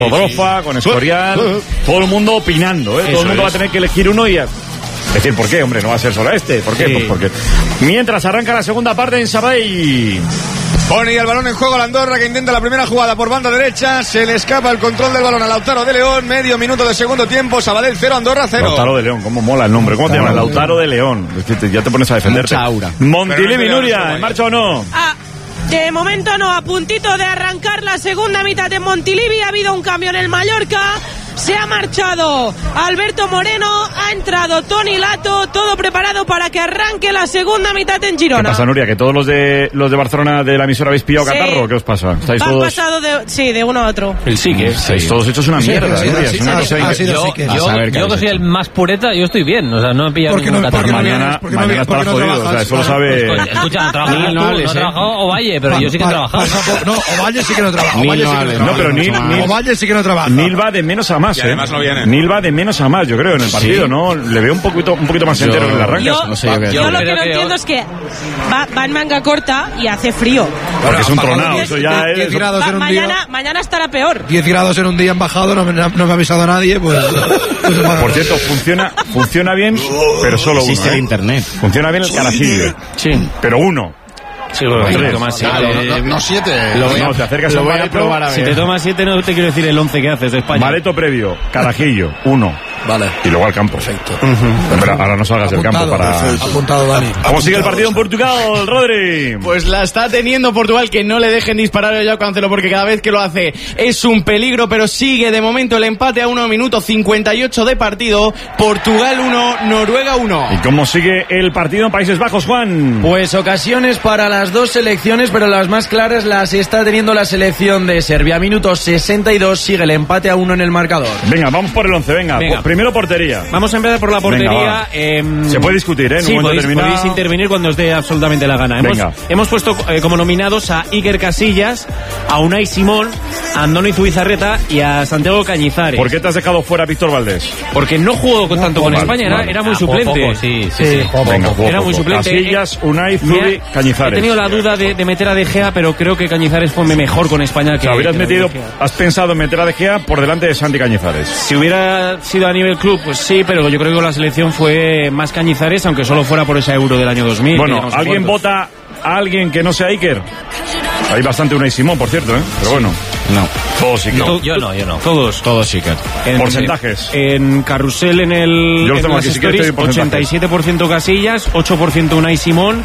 Drofa, con Escorial, todo el mundo opinando, ¿eh? Todo el mundo va a tener que elegir uno y decir, ¿por qué? Hombre, no va a ser solo este. ¿Por qué? Pues porque mientras arranca la segunda parte en Sabadell. Pone el balón en juego la Andorra, que intenta la primera jugada por banda derecha. Se le escapa el control del balón a Lautaro de León. Medio minuto de segundo tiempo. Sabadell 0, Andorra 0. Lautaro de León, cómo mola el nombre. ¿Cómo te llamas? Lautaro de León. Es que ya te pones a defenderte. Mucha aura. Montilivi, Nuria, ¿en marcha o no? De momento no, a puntito de arrancar la segunda mitad de Montilivi. Ha habido un cambio en el Mallorca. Se ha marchado Alberto Moreno, ha entrado Toni Lato, todo preparado para que arranque la segunda mitad en Girona. ¿Qué pasa, Nuria? ¿Que todos los de Barcelona de la emisora habéis pillado catarro? ¿Qué os pasa? ¿Estáis todos...? pasado de uno a otro. Sí, que estáis todos hechos una mierda, Nuria. Yo que soy el más pureta, yo estoy bien. O sea, no he pillado ningún catarro. Mañana estarás jodido. O sea, eso lo sabe... Escucha, no ha trabajado Ovalle, pero yo sí que he trabajado. No, Ovalle sí que no trabaja. No, pero Ovalle sí que no trabaja. Nil va de menos a más, y además no viene. Nil va de menos a más, yo creo, en el partido, ¿no? Le veo un poquito más entero en el arranque. Yo lo que no entiendo es que va en manga corta y hace frío. Porque es un tronado, eso ya es... 10 grados en un día. Mañana estará peor. 10 grados en un día han bajado, no me ha avisado a nadie, pues... Por cierto, funciona bien, pero solo uno. Existe el internet. Funciona bien el carajillo. Sí. Pero uno. Sí, no 7. No, te acercas lo voy a probar a ver. Si te tomas 7 no te quiero decir el 11 que haces de España. Maleto previo, Carajillo, 1. Vale. Y luego al campo. Perfecto. Pero ahora no salgas del campo para... Apuntado, Dani. ¿Cómo sigue el partido en Portugal, Rodri? Pues la está teniendo Portugal, que no le dejen disparar a Joao Cancelo, porque cada vez que lo hace es un peligro, pero sigue de momento el empate a 1 minuto 58 de partido. Portugal 1, Noruega 1. ¿Y cómo sigue el partido en Países Bajos, Juan? Pues ocasiones para las dos selecciones, pero las más claras las está teniendo la selección de Serbia. Minuto 62, sigue el empate a 1 en el marcador. Venga, vamos por el 11, venga. Primero portería. Vamos a empezar por la portería. Se puede discutir, ¿eh? Sí, podéis intervenir cuando os dé absolutamente la gana. Hemos puesto como nominados a Iker Casillas, a Unai Simón, a Andoni Zubizarreta y a Santiago Cañizares. ¿Por qué te has dejado fuera a Víctor Valdés? Porque no jugó tanto con España, era muy suplente. Era muy suplente. Casillas, Unai, Zubi, Cañizares. He tenido la duda de meter a De Gea, pero creo que Cañizares fue mejor con España que... ¿Has pensado en meter a De Gea por delante de Santi Cañizares? Si hubiera sido a nivel club, pues sí, pero yo creo que la selección fue más Cañizares, aunque solo fuera por ese Euro del año 2000. Bueno, ¿alguien vota a alguien que no sea Iker? Hay bastante Unai Simón, por cierto, ¿eh? Pero bueno. No. Todos Iker. Yo no. Todos Iker. Porcentajes. En Carrusel, en las stories, 87% Casillas, 8% Unai Simón,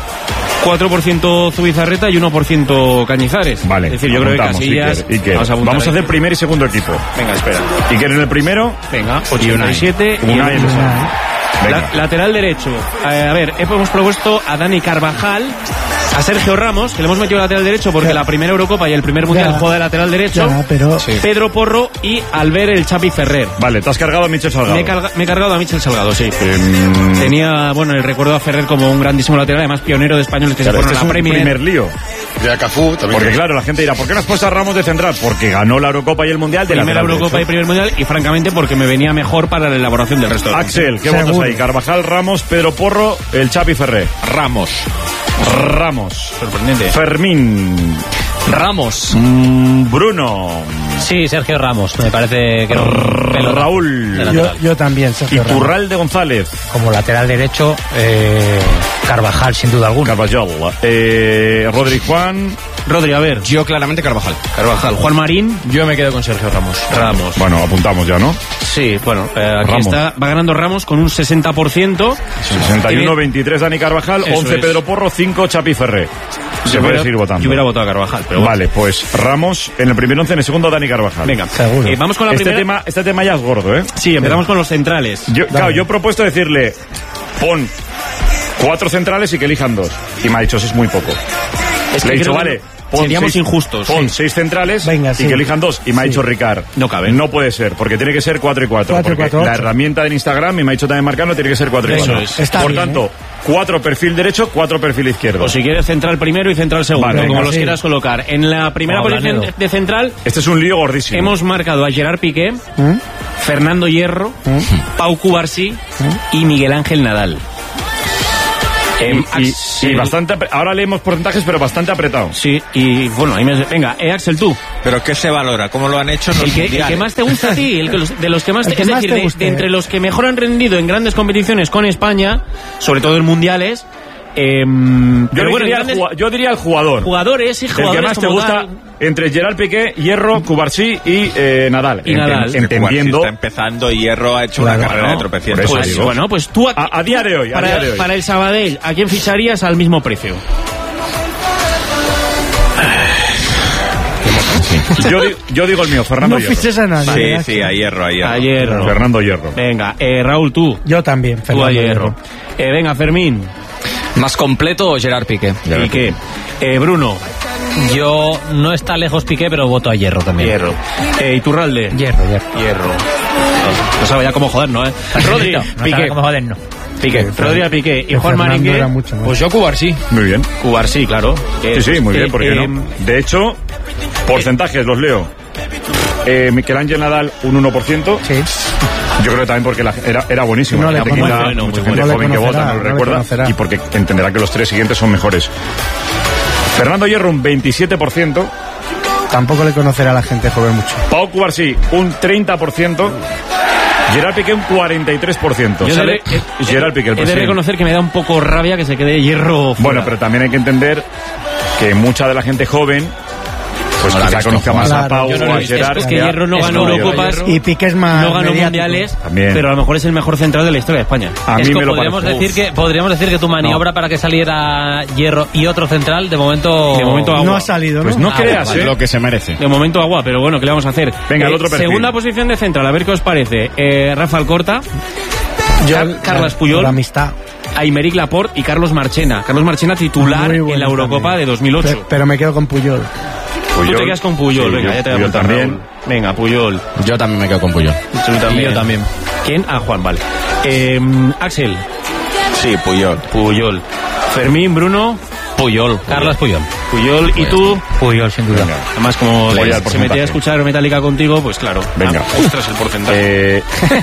4% Zubizarreta y 1% Cañizares. Vale. Es decir, yo creo que Casillas... Iker. Vamos a hacer primer y segundo equipo. Venga, espera. Iker en el primero. Venga, 87 y Unai. Lateral derecho. A ver, hemos propuesto a Dani Carvajal, a Sergio Ramos, que le hemos metido lateral derecho porque la primera Eurocopa y el primer Mundial juega de lateral derecho. Pedro Porro y Albert el Chapi Ferrer. Vale, te has cargado a Michel Salgado. Me he cargado a Michel Salgado, sí. Tenía, el recuerdo a Ferrer como un grandísimo lateral, además pionero de españoles que se fueron a la Premier. Primer lío. De Cafú también. Porque claro, la gente dirá, ¿por qué no has puesto a Ramos de central? Porque ganó la Eurocopa y el Mundial de primera Eurocopa y primer Mundial, y francamente porque me venía mejor para la elaboración del resto. Axel, ¿qué votas ahí? Carvajal, Ramos, Pedro Porro, el Chapi Ferrer. Ramos. Sorprendente. Fermín. Ramos. Bruno. Sí, Sergio Ramos. Me parece que Raúl. Yo también, Sergio Ramos. Iturralde González. Como lateral derecho, Carvajal, sin duda alguna. Carvajal. Rodri Juan. Rodri, a ver. Yo claramente Carvajal. Juan Marín. Yo me quedo con Sergio Ramos. Bueno, apuntamos ya, ¿no? Sí, bueno, aquí Ramos. va ganando Ramos con un 60%. 61-23 Dani Carvajal, 11 Pedro Porro, 5 Chapi Ferrer. Se puede seguir votando. Yo hubiera votado a Carvajal, pero bueno. Vale, pues Ramos en el primer 11, en el segundo Dani Carvajal. Venga, seguro. Vamos con la primera. Este tema ya es gordo, ¿eh? Sí, empezamos con los centrales. Yo he propuesto decirle, pon 4 centrales y que elijan 2. Y me ha dicho, eso es muy poco. Le he dicho, vale, seríamos injustos. Pon 6 centrales y que elijan 2. Y me ha dicho Ricard, no cabe. No puede ser, porque tiene que ser 4 y 4. Porque la herramienta del Instagram, y me ha dicho también marcarlo, tiene que ser 4 y 4. Por tanto, 4 perfil derecho, 4 perfil izquierdo. O si quieres central primero y central segundo, vale, como los quieras colocar. En la primera posición de central... Este es un lío gordísimo. Hemos marcado a Gerard Piqué, Fernando Hierro, Pau Cubarsí y Miguel Ángel Nadal. Y bastante, ahora leemos porcentajes, pero bastante apretado. Sí, y bueno, ahí venga, Axel, tú. ¿Pero qué se valora? ¿Cómo lo han hecho? El que más te gusta a ti, de los que más te, es decir, de entre los que mejor han rendido en grandes competiciones con España, sobre todo en mundiales. Yo diría el jugador. Jugadores y jugadores. El que más te gusta entre Gerard Piqué, Hierro, Cubarsí y Nadal. Entendiendo. Está empezando y Hierro ha hecho una carrera de tropecientos. Pues tú a día de hoy. Para el Sabadell, ¿a quién ficharías al mismo precio? Yo digo el mío, Fernando Hierro. No fiches a nadie. Sí, a Hierro. Fernando Hierro. Venga, Raúl, tú. Yo también, Fernando Hierro. Venga, Fermín. Más completo, Gerard Piqué. Piqué. Bruno. Yo no está lejos Piqué, pero voto a Hierro también. Hierro. ¿Iturralde? Hierro. No sabe ya cómo jodernos, Rodri, Piqué. Cómo jodernos. Piqué. Rodri, Piqué. Y Juan Maringue. Pues yo Cubarsí. Muy bien. Cubarsí, claro. Sí, muy bien, ¿por qué no? De hecho, porcentajes los leo. Miguel Ángel Nadal, un 1%. Sí. Yo creo que también porque era buenísimo. Mucha gente joven que vota, no lo recuerda. Y porque entenderá que los tres siguientes son mejores. Fernando Hierro, un 27%. Tampoco le conocerá a la gente joven mucho. Pau Cubarsí, un 30%. Gerard Piqué, un 43%. Gerard Piqué, he de reconocer que me da un poco rabia que se quede Hierro fuera. Bueno, pero también hay que entender que mucha de la gente joven pues quizá conozca más a Pau o a Gerard. Es que Hierro no ganó Eurocopas y Piqué es más no ganó mundiales, también. Pero a lo mejor es el mejor central de la historia de España. A mí me lo parece. Podríamos decir que tu maniobra para que saliera Hierro y otro central de momento agua. No ha salido, ¿no? Pues no creas, vale. Lo que se merece. De momento agua, pero bueno, ¿qué le vamos a hacer? Venga, el otro perfil. Segunda posición de central, a ver qué os parece. Rafa Alcorta, Carles Puyol, por amistad. Aymeric Laporte y Carlos Marchena. Carlos Marchena titular en la Eurocopa también. De 2008. Pero me quedo con Puyol. Tú te quedas con Puyol, venga, ya te voy a contar también. Venga, Puyol. Yo también me quedo con Puyol. Yo también. ¿Quién? Juan, vale. Axel. Sí, Puyol. Fermín, Bruno. Puyol. Carlos Puyol. ¿Y tú? Puyol, sin duda. Además, como se metía a escuchar Metallica contigo, pues claro. Venga. Ostras, el porcentaje.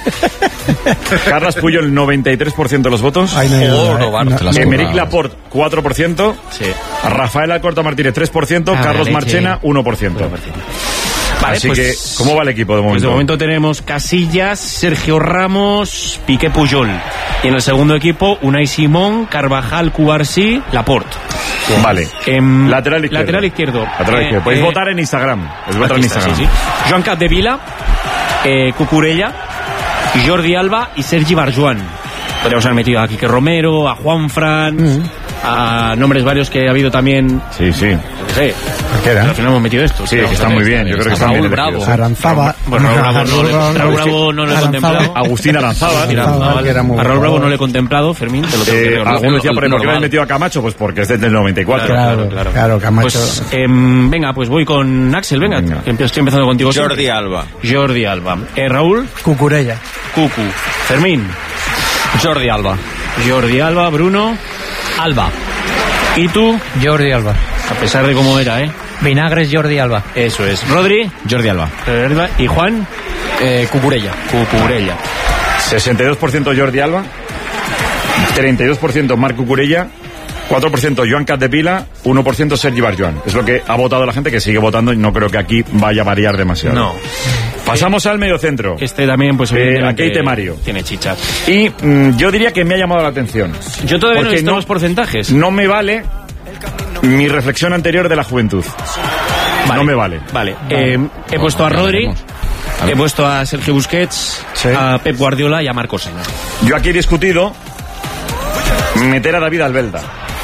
Carles Puyol, 93% de los votos. Aymeric Laporte, 4%. Sí. Rafael Alcorta Martínez, 3%. Carlos Marchena, 1%. Vale, así que, ¿cómo va el equipo de momento? Pues de momento tenemos Casillas, Sergio Ramos, Piqué, Puyol. Y en el segundo equipo, Unai Simón, Carvajal, Cubarsí, Laporte. Vale. Lateral izquierdo. Podéis votar en Instagram. Sí. Joan Capdevila, Cucurella, Jordi Alba y Sergi Barjuan. Podríamos haber metido a Quique Romero, a Juanfran, a nombres varios que ha habido también. Sí. Pero al final hemos metido esto. Sí, que está muy bien. Yo creo que está muy bien. Aranzábal. Bueno, Raúl Bravo no lo he contemplado. Agustín Aranzábal. A Raúl Bravo no lo he contemplado, Fermín. Alguno decía, ¿por qué le han metido a Camacho? Pues porque es desde el 94. Claro, Camacho. Pues, venga, pues voy con Axel. Venga. Estoy empezando contigo. Jordi Alba. Raúl. Cucurella. Cucu. Fermín. Jordi Alba. Bruno. Alba. ¿Y tú? Jordi Alba. A pesar de cómo era, Vinagres Jordi Alba. Eso es. Rodri. Jordi Alba. ¿Y Juan? Cucurella. 62% Jordi Alba. 32% Marc Cucurella. 4% Joan Capdevila, 1% Sergi Barjuan. Es lo que ha votado la gente, que sigue votando, y no creo que aquí vaya a variar demasiado. No. Pasamos al mediocentro. Este también, pues a Keite Mario. Tiene chicha. Y yo diría que me ha llamado la atención. Yo todavía no he visto los porcentajes. No me vale mi reflexión anterior de la juventud. No me vale. Vale. He puesto a Rodri, he puesto a Sergio Busquets, a Pep Guardiola y a Marcos Senna. Yo aquí he discutido meter a David Albelda.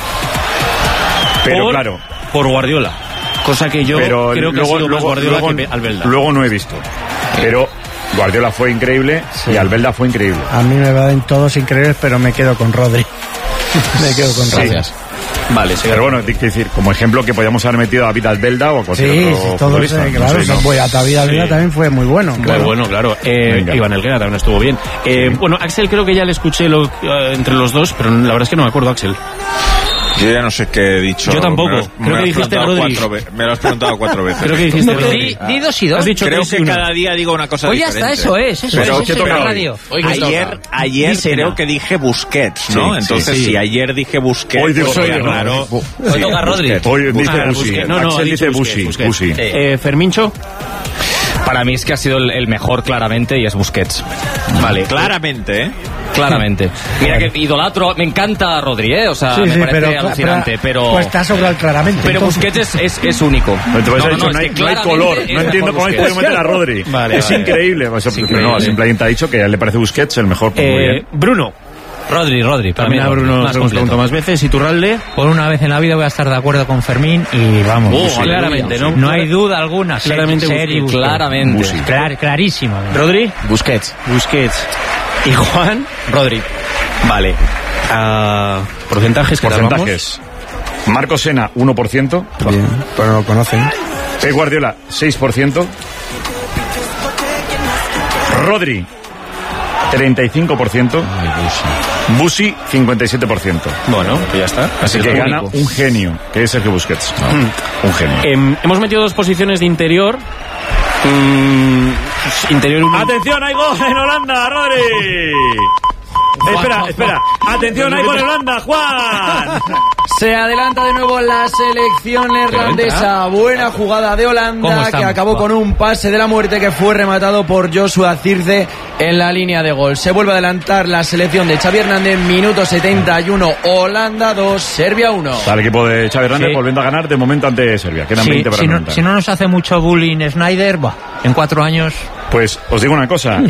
Pero claro, por Guardiola, cosa que yo creo que ha sido más Guardiola que Albelda. Luego no he visto, pero Guardiola fue increíble y Albelda fue increíble. A mí me van todos increíbles, pero me quedo con Rodri. Gracias. Vale, pero bueno, hay que decir, como ejemplo, que podíamos haber metido a David Albelda o a cualquier otro futbolista. Claro, David Albelda también fue muy bueno. Muy bueno, claro. Iván Helguera también estuvo bien. Bueno, Axel creo que ya le escuché entre los dos, pero la verdad es que no me acuerdo, Axel. Yo ya no sé qué he dicho. Yo tampoco. Creo que dijiste Rodri. Me lo has preguntado 4 veces. Creo que dijiste Rodri. Di 2 y 2. Has dicho creo que 3-1. cada día digo una cosa diferente. Pues ya está, eso es. Pero ¿qué toca radio? Ayer creo que dije Busquets, ¿no? Sí, entonces, sí. si ayer dije Busquets, hoy digo raro. Hoy toca Rodri. Hoy dice Busi. No, Axel dice Busi. Fermincho. Para mí es que ha sido el mejor claramente y es Busquets. Vale, claramente, ¿eh? Claramente. Mira que idolatro, me encanta Rodri, ¿eh? O sea, Sí, me sí, parece pero, alucinante, pero... Pues está sobrado claramente. Pero entonces. Busquets es único. Entonces No hay color. No entiendo cómo puede meter a Rodri. Es increíble. No, simplemente ha dicho que a él le parece Busquets el mejor. Muy bien. Bruno. Rodri. Para También mí, a Bruno más se hemos preguntado más veces. ¿Y Turralde? Por una vez en la vida voy a estar de acuerdo con Fermín y vamos. Claramente, ¿no? No hay duda alguna. Claramente serio, Busquets. Claramente. Clarísimamente. ¿Rodri? Busquets. ¿Y Juan? Rodri. Vale. ¿Porcentajes? Porcentajes. Marco Sena, 1%. Bien, pero no lo conocen. Pep Guardiola, 6%. Rodri, 35%. Busi, 57%. Bueno, pues ya está. Así que gana un genio, que es Sergio Busquets. Un genio. Hemos metido 2 posiciones de interior. ¡Atención, hay gol en Holanda, Rodri! Espera. Atención, hay gol en Holanda, Juan. Se adelanta de nuevo la selección neerlandesa. Buena jugada de Holanda que acabó con un pase de la muerte que fue rematado por Joshua Zirkzee en la línea de gol. Se vuelve a adelantar la selección de Xavi Hernández. Minuto 71. Holanda 2, Serbia 1. Está el equipo de Xavi Hernández volviendo a ganar de momento ante Serbia. Quedan 20 para remontar. Si no nos hace mucho bullying Snyder, en 4 años... Pues os digo una cosa.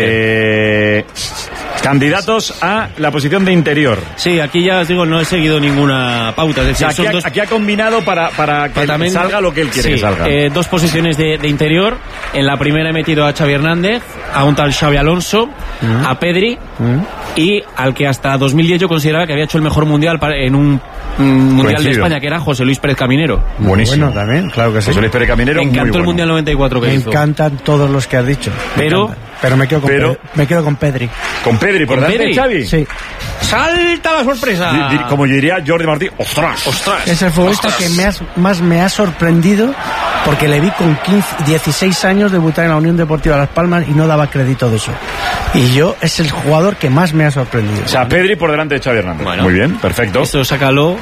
Candidatos a la posición de interior. Sí, aquí ya os digo, no he seguido ninguna pauta. Es decir, aquí ha combinado para que salga lo que él quiere que salga. 2 posiciones de interior. En la primera he metido a Xavi Hernández, a un tal Xabi Alonso, a Pedri y al que hasta 2010 yo consideraba que había hecho el mejor mundial en un mundial de España, que era José Luis Pérez Caminero. Buenísimo. Bueno, también, claro que sí. José Luis Pérez Caminero, me encantó el mundial 94 que hizo. Me encantan todos los que has dicho. Pero me quedo con Pedri. ¿Con Pedri por delante de Xavi? Sí. ¡Salta la sorpresa! Como yo diría Jordi Martí, ¡ostras! Es el futbolista que más me ha sorprendido porque le vi con 16 años debutar en la Unión Deportiva Las Palmas y no daba crédito de eso. Y es el jugador que más me ha sorprendido. O sea, Pedri por delante de Xavi Hernández. Bueno, muy bien, perfecto. Esto sácalo,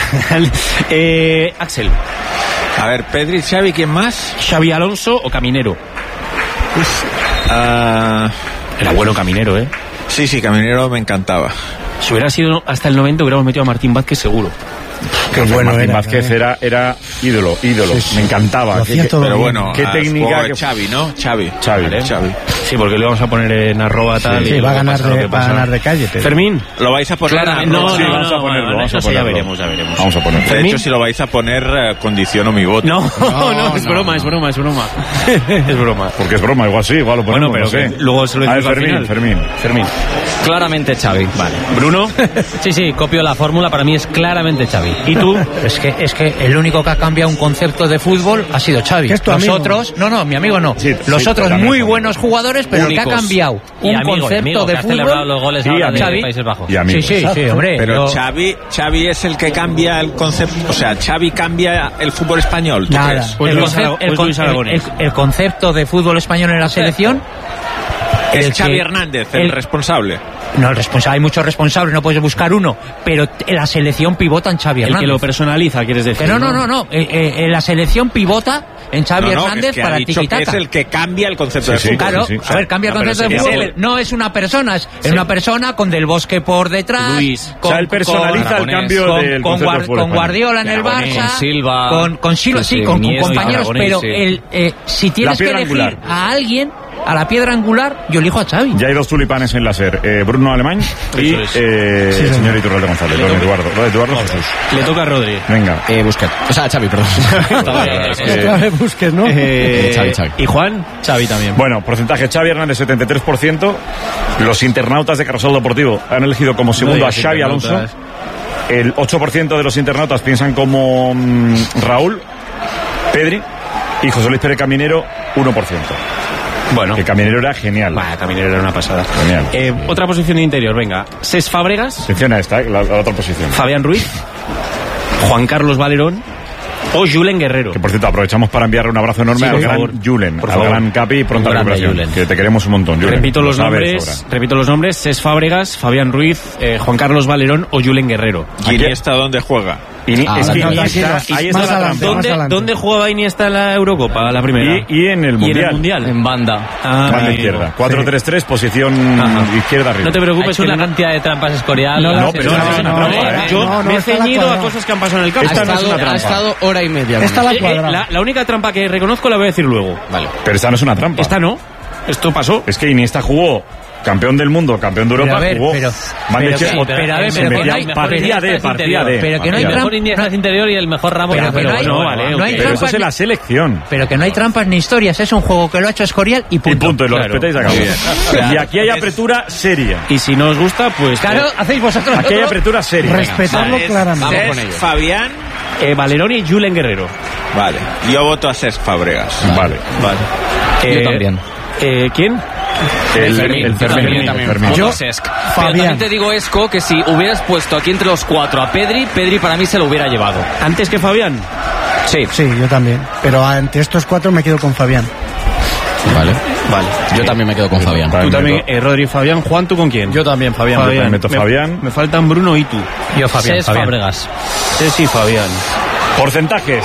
Axel. A ver, Pedri, Xavi, ¿quién más? Xabi Alonso o Caminero. Era bueno Caminero, ¿eh? Sí, Caminero me encantaba. Si hubiera sido hasta el 90 hubiéramos metido a Martín Vázquez seguro. Qué bueno Martín Vázquez era ídolo. Sí. Me encantaba. Pero bueno, qué técnica. Xavi, ¿no? Xavi. Sí, porque le vamos a poner en arroba tal. Sí, va a ganar de calle. Pero... Fermín. ¿Lo vais a poner? Vamos a ponerlo. Ya veremos. Vamos a ponerlo. De hecho, si lo vais a poner, condiciono mi voto. No, es broma. Es broma. Porque es broma, igual sí, igual lo ponemos. Bueno, pero no sé. luego se lo decimos al Fermín. Claramente Xavi. Vale. ¿Bruno? Sí, copio la fórmula. Para mí es claramente Xavi. ¿Y tú? Es que el único que ha cambiado un concepto de fútbol ha sido Xavi. Los otros, mi amigo no. Los otros muy buenos jugadores, pero el que ha cambiado un concepto de que ha fútbol. celebrado los goles ahora de Países Bajos. Sí, hombre. Pero Xavi es el que cambia el concepto. O sea, Xavi cambia el fútbol español. ¿Tú crees? El concepto de fútbol español en la selección. Es Xavi Hernández, el responsable. No, el responsable, hay muchos responsables, no puedes buscar uno, pero la selección pivota en Xavi Hernández. El que lo personaliza, quieres decir. Pero no. La selección pivota en Xavi Hernández que para tiquitaca. Es el que cambia el concepto de fútbol. Claro, a ver, cambia el concepto de fútbol. No es una persona, es una persona con Del Bosque por detrás. Luis. Él personaliza el cambio del concepto de fútbol. Con Guardiola en el Barça. Con Silva. Con compañeros, pero si tienes que elegir a alguien, a la piedra angular, yo elijo a Xavi. Ya hay 2 tulipanes en la SER, Bruno Alemán y el señor Iturralde González. Eduardo Jesús. Le toca a Rodri. Venga. Busquets. O sea, Xavi, perdón. Busquets, ¿no? Xavi. ¿Y Juan? Xavi también. Bueno, porcentaje Xavi Hernández 73%. Los internautas de Carrusel Deportivo han elegido como segundo a Xavi Alonso. El 8% de los internautas piensan como Raúl, Pedri y José Luis Pérez Caminero, 1%. Bueno, que Caminero era genial. Caminero era una pasada. Genial. Otra posición de interior, venga. Cesc Fábregas. Atención a esta, la otra posición. Fabián Ruiz. Juan Carlos Valerón o Julen Guerrero. Que por cierto, aprovechamos para enviarle un abrazo enorme al gran Julen, al gran Capi, y pronta recuperación. Que te queremos un montón, Julen. Repito los nombres: Cesc Fábregas, Fabián Ruiz, Juan Carlos Valerón o Julen Guerrero. ¿Y Iniesta dónde juega? Ahí está la trampa. ¿Dónde jugaba Iniesta en la Eurocopa, la primera? Y en el Mundial. En banda. Banda izquierda. 4-3-3, posición izquierda arriba. No te preocupes, es una cantidad de trampas Escorial. No, pero no es una trampa. Yo me he ceñido a cosas que han pasado en el campo. Esta no es una trampa. Ha estado hora y media. Esta la cuadrada. La única trampa que reconozco la voy a decir luego. Vale. Pero esta no es una trampa. Esta no. Esto pasó. Es que Iniesta jugó campeón del mundo, campeón de Europa, jugó. Partida de. Pero que no hay trampas. Iniesta es interior y el mejor Ramos. Pero eso es en la selección. Pero que no hay trampas ni historias. Es un juego que lo ha hecho Escorial y punto. Y lo respetáis a cabo. Y aquí hay apertura seria. Y si no os gusta, pues. Claro, hacéis vosotros. Aquí hay apertura seria. Respetarlo claramente. Vamos con ello. Fabián. Valerón y Julen Guerrero. Vale. Yo voto a Cesc Fábregas. Vale. Yo también. ¿Quién? El Fermín. Yo, Fabián. También te digo, Esco, que si hubieras puesto aquí entre los cuatro a Pedri para mí se lo hubiera llevado. ¿Antes que Fabián? Sí, yo también. Pero ante estos cuatro me quedo con Fabián. Vale. Yo también me quedo con Fabián. Tú también, Rodri, Fabián. Juan, ¿tú con quién? Yo también, Fabián. Meto Fabián. Me faltan Bruno y tú. Yo, Fabián. Fábregas. Sí, Fabián. Porcentajes.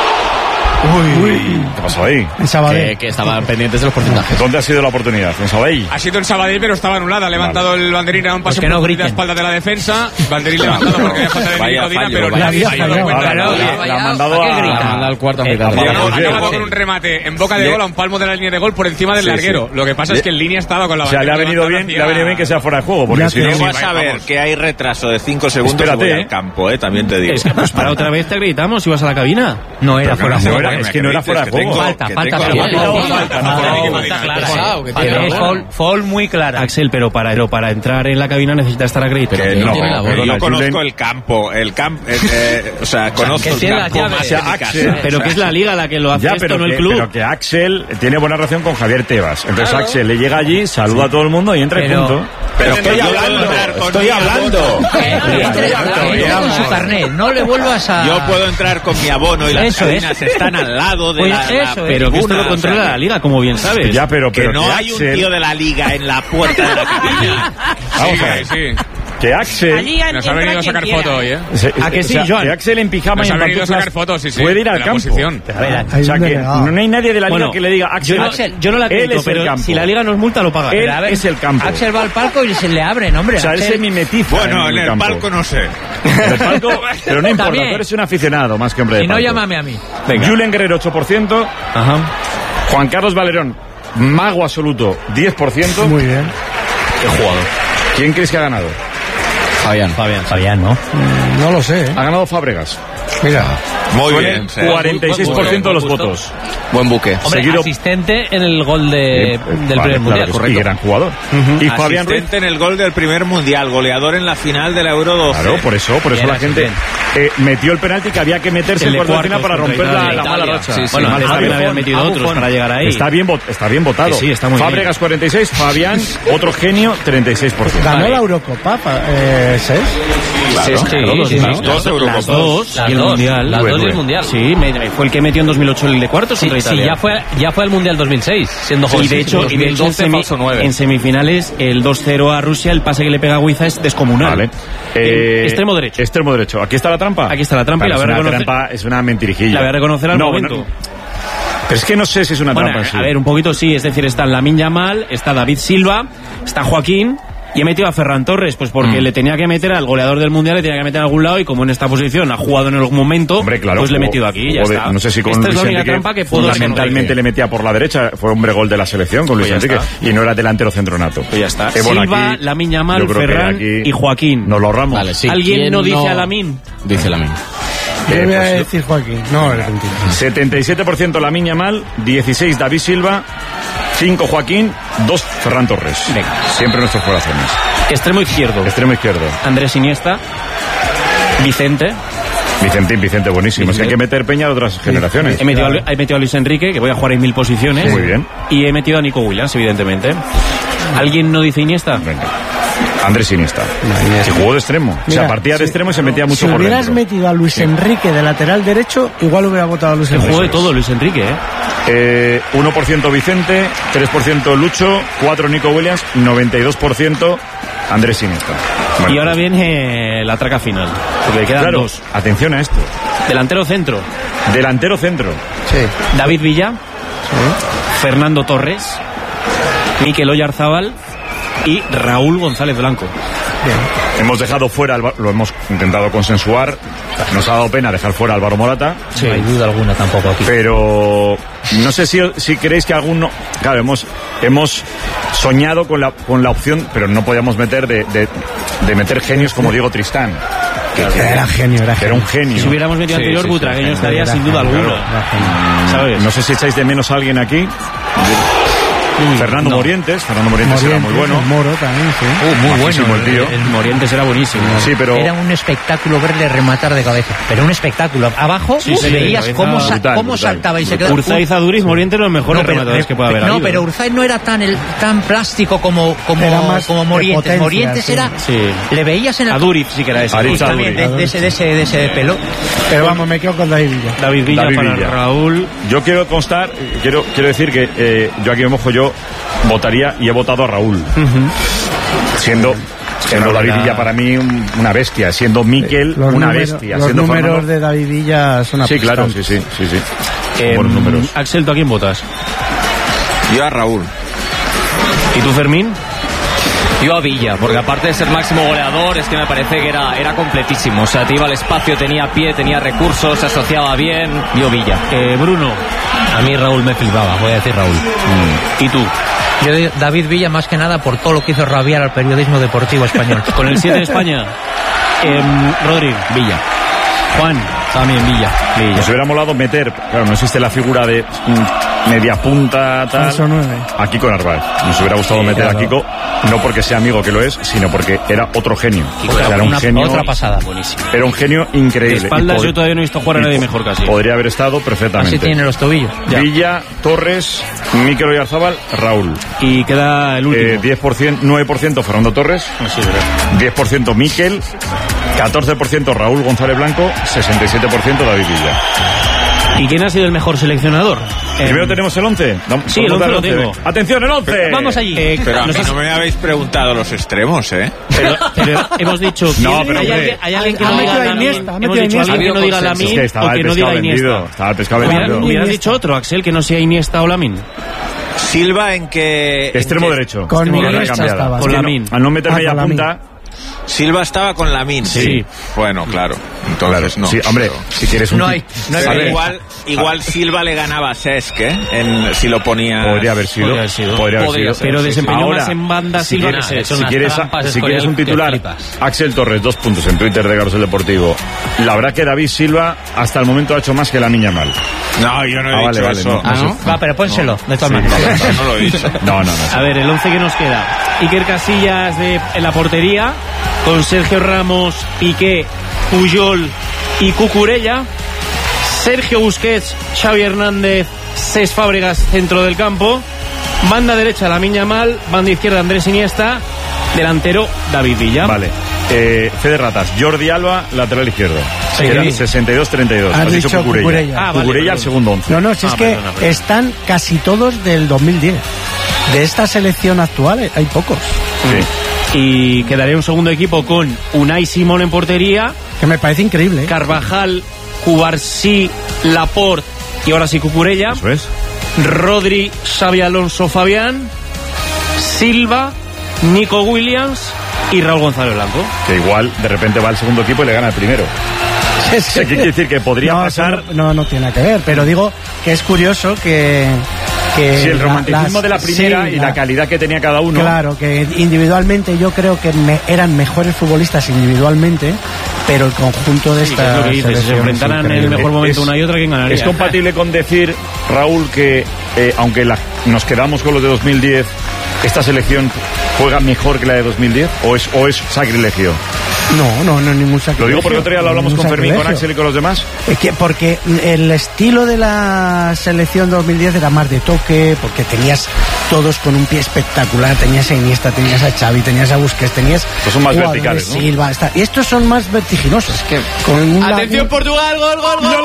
Uy. ¿Qué pasó ahí? En Sabadell. Que estaban pendientes de los porcentajes. ¿Dónde ha sido la oportunidad? ¿En Sabadell? Ha sido en Sabadell, pero estaba anulada. Ha levantado el banderín a un pase por a la espalda de la defensa. Banderín levantado porque había falta de Medina, pero nadie se ha dado cuenta. La ha mandado al cuarto. Ha con un remate en boca de gol a un palmo de la línea de gol por encima del larguero. Lo que pasa es que en línea estaba con la bandera. O sea, le ha venido bien que sea fuera de juego. Porque si no vas a ver que hay retraso de 5 segundos. Espérate, al campo, también te digo. Es que pues para otra vez te acreditamos si vas a la cabina. No era fuera de juego. Es que no era fuera de juego. Falta. Foul muy clara. Axel, pero para entrar en la cabina necesita estar acreditado. Yo conozco el campo. O sea, conozco el campo más Axel. Pero que es la liga la que lo hace esto, no el club. Pero que Axel tiene buena relación con Javier Tebas. Entonces Axel le llega allí, saluda a todo el mundo y entra y punto. Pero estoy hablando. Entra con su carnet. No le vuelvas a... Yo puedo entrar con mi abono y las cabinas están al lado de la pero que esto lo controla la liga, como bien sabes. Ya, pero que no hay un tío de la liga en la puerta de la cabina. Vamos a ver. Que Axel nos ha venido a sacar foto hoy, ¿A que sí, Joan? Que Axel en pijama nos y en ha venido a sacar fotos, puede ir al campo. O sea que no hay nadie de la liga que le diga Axel. Yo no la acredito, pero si la liga nos multa lo paga. Él es el campo. Axel va al palco y se le abren, hombre. O sea, él se mimetiza. Bueno, en el palco no sé. En el palco, pero no importa, tú eres un aficionado más que hombre de palco. Y no llámame a mí. Julen Guerrero 8%. Juan Carlos Valerón, mago absoluto, 10%. Muy bien. Qué jugador. ¿Quién crees que ha ganado? Fabián, ¿no? No lo sé. Ha ganado Fábregas. Mira. Muy bien. 46% de los votos. Buen buque. Hombre, seguido... asistente en el gol del primer mundial, correcto. Y gran jugador. Y Fabián Ruiz en el gol del primer mundial, goleador en la final de la Euro 12. Claro, por eso la gente metió el penalti que había que meterse en cuarto de final para romper la mala racha. Bueno, también habían metido otros para llegar ahí. Está bien votado. Sí, está muy bien. Fábregas 46, Fabián, otro genio, 36%. ¿Ganó la Eurocopa, Cesc? Las dos y el mundial. Las dos y el mundial. Sí, fue el que metió en 2008 el de cuartos contra Italia. Ya fue al mundial 2006, siendo joven. Y de hecho, en semifinales, el 2-0 a Rusia, el pase que le pega a Guiza es descomunal. Vale. Extremo derecho. Aquí está la trampa. Aquí está la trampa y la voy a reconocer. Trampa es una mentirijilla. La voy a reconocer al momento. No. Pero es que no sé si es una trampa en sí. A ver, un poquito sí, es decir, está Lamine Yamal, está David Silva, está Joaquín. Y he metido a Ferran Torres, pues porque le tenía que meter al goleador del Mundial, le tenía que meter en algún lado, y como en esta posición ha jugado en algún momento, pues le he metido aquí y ya está. No sé si con esta Luis es la única Enrique trampa que puedo fundamentalmente le metía por la derecha, fue hombre gol de la selección con Luis Enrique, y no era delantero centronato. Pues ya está. Silva, Lamine Yamal, Ferran y Joaquín. Nos lo ahorramos. Vale, sí. ¿Alguien no dice a Lamine? Dice Lamine. Yo voy a decir Joaquín. No, Argentina. 77% Lamine Yamal, 16 David Silva, 5 Joaquín, 2 Ferran Torres. Venga. Siempre nuestros corazones. Extremo izquierdo. Andrés Iniesta. Vicente, buenísimo. Es que hay que meter peña de otras generaciones. He metido a Luis Enrique, que voy a jugar en 1000 posiciones. Muy bien. Y he metido a Nico Williams, evidentemente. ¿Alguien no dice Iniesta? Venga. Andrés Iniesta. Que jugó de extremo. Mira, o sea, partía de extremo y se metía mucho por dentro. Si hubieras metido a Luis Enrique de lateral derecho, igual hubiera votado a Luis Enrique. Jugó de todo Luis Enrique, 1% Vicente, 3% Lucho, 4% Nico Williams, 92% Andrés Iniesta. Bueno, y ahora viene la traca final. Porque quedan dos. Atención a esto. Delantero centro. Sí. David Villa. Sí. Fernando Torres. Mikel Oyarzabal y Raúl González Blanco. Bien. Hemos dejado fuera, lo hemos intentado consensuar. Nos ha dado pena dejar fuera a Álvaro Morata. Sí. No hay duda alguna tampoco aquí. Pero no sé si creéis que alguno... Claro, hemos soñado con la opción, pero no podíamos meter de meter genios como Diego Tristán. Era genio. Era un genio. Si hubiéramos metido anterior, Butragueño estaría sin duda alguna. ¿Sabes? No sé si echáis de menos a alguien aquí. Fernando Morientes era muy bueno. Moro también, sí. Muy bueno. El tío. El Morientes era buenísimo. Sí, pero... Era un espectáculo verle rematar de cabeza. Pero un espectáculo. Abajo veías cómo saltaba y se quedaba. Urzaiz, Aduriz, Morientes los mejores rematadores que puede haber habido. No, pero Urzaiz no era tan plástico como Morientes. Morientes era... Sí. Le veías en el... Aduriz sí que era ese. De ese pelo. Pero vamos, me quedo con David Villa. David Villa. Raúl. Yo quiero decir que yo aquí me mojo yo. Votaría y he votado a Raúl. Siendo David Villa para mí una bestia, siendo Mikel una bestia. Los números de David Villa son aplastantes. Sí. Buenos números. Axel, ¿tú a quién votas? Yo a Raúl. ¿Y tú, Fermín? Yo a Villa, porque aparte de ser máximo goleador, es que me parece que era completísimo. O sea, te iba al espacio, tenía pie, tenía recursos, se asociaba bien. Yo Villa. Bruno. A mí Raúl me flipaba, voy a decir Raúl. ¿Y tú? Yo David Villa más que nada por todo lo que hizo rabiar al periodismo deportivo español. Con el 7 de España. Rodri. Villa. Juan. También Villa. Nos hubiera molado meter, claro, no existe la figura de media punta, tal. A Kiko Narváez. Nos hubiera gustado meter a Kiko, no porque sea amigo, que lo es, sino porque era otro genio. Era un genio. Otra pasada. Buenísimo. Era un genio increíble. De espaldas yo todavía no he visto jugar a nadie mejor casi. Podría haber estado perfectamente. Así tiene los tobillos. Villa, Torres, Mikel Oyarzabal, Raúl. Y queda el último. 9% Fernando Torres. Sí, 10% Mikel. 14% Raúl González Blanco, 67% David Villa. ¿Y quién ha sido el mejor seleccionador? Primero tenemos el 11. Sí, el 11 lo tengo. ¡Atención, el 11! Vamos allí. Pero a mí no me habéis preguntado los extremos, Pero hemos dicho... No, pero hay alguien que no diga Lamine. Hemos dicho alguien que no diga Lamine o que no diga Iniesta. Estaba el pescado vendido. Hubieras dicho otro, Axel, que no sea Iniesta o Lamine. Silva en que... Extremo derecho. Con Iniesta estaba. Con Lamine. Al no meterme ya punta... Silva estaba con Lamine. Sí. Bueno, claro. Entonces no. Sí, hombre, si quieres un... No hay igual Silva le ganaba a Cesc, si lo ponía... Podría haber sido. Pero desempeñó más en banda Silva que Cesc. Si quieres un titular, Axel Torres, 2 puntos en Twitter de Carrusel Deportivo. La verdad que David Silva hasta el momento ha hecho más que Lamine Yamal. No, yo no he dicho eso. ¿No? Va, pero pónselo, de todas maneras. No lo he dicho. No. A ver, el 11 que nos queda. Iker Casillas en la portería, con Sergio Ramos, Piqué, Puyol y Cucurella. Sergio Busquets, Xavi Hernández, Cesc Fábregas, centro del campo. Banda derecha, Lamine Yamal. Banda izquierda, Andrés Iniesta. Delantero, David Villa. Vale. Fede Ratas, Jordi Alba, lateral izquierdo. Sí, eran 62-32. Has dicho Cucurella. Cucurella al segundo 11. No, si es que están casi todos del 2010. De esta selección actual hay pocos. Sí. Y quedaría un segundo equipo con Unai Simón en portería. Que me parece increíble. Carvajal, Cubarsí, Laporte y ahora sí Cucurella. Eso es. Rodri, Xavi Alonso, Fabián, Silva, Nico Williams y Raúl González Blanco. Que igual de repente va al segundo equipo y le gana el primero. ¿Qué quiere decir? Que podría pasar... No tiene nada que ver, pero digo que es curioso que sí, el romanticismo de la primera y la calidad que tenía cada uno. Claro, que individualmente yo creo que eran mejores futbolistas individualmente, pero el conjunto de esta es lo que dices, si se enfrentaran en el mejor momento una y otra, ¿quién ganaría? ¿Es compatible con decir, Raúl, que aunque nos quedamos con los de 2010, esta selección juega mejor que la de 2010? ¿O es sacrilegio? No, ningún sacrilegio. Lo digo porque otro día lo hablamos con Fermín, con Axel y con los demás. Es que porque el estilo de la selección 2010 era más de toque, porque tenías todos con un pie espectacular, tenías a Iniesta, tenías a Xavi, tenías a Busquets, tenías... Estos son más verticales, ¿no? Silva, y estos son más vertiginosos. Es que con ¡atención, Portugal! ¡Gol!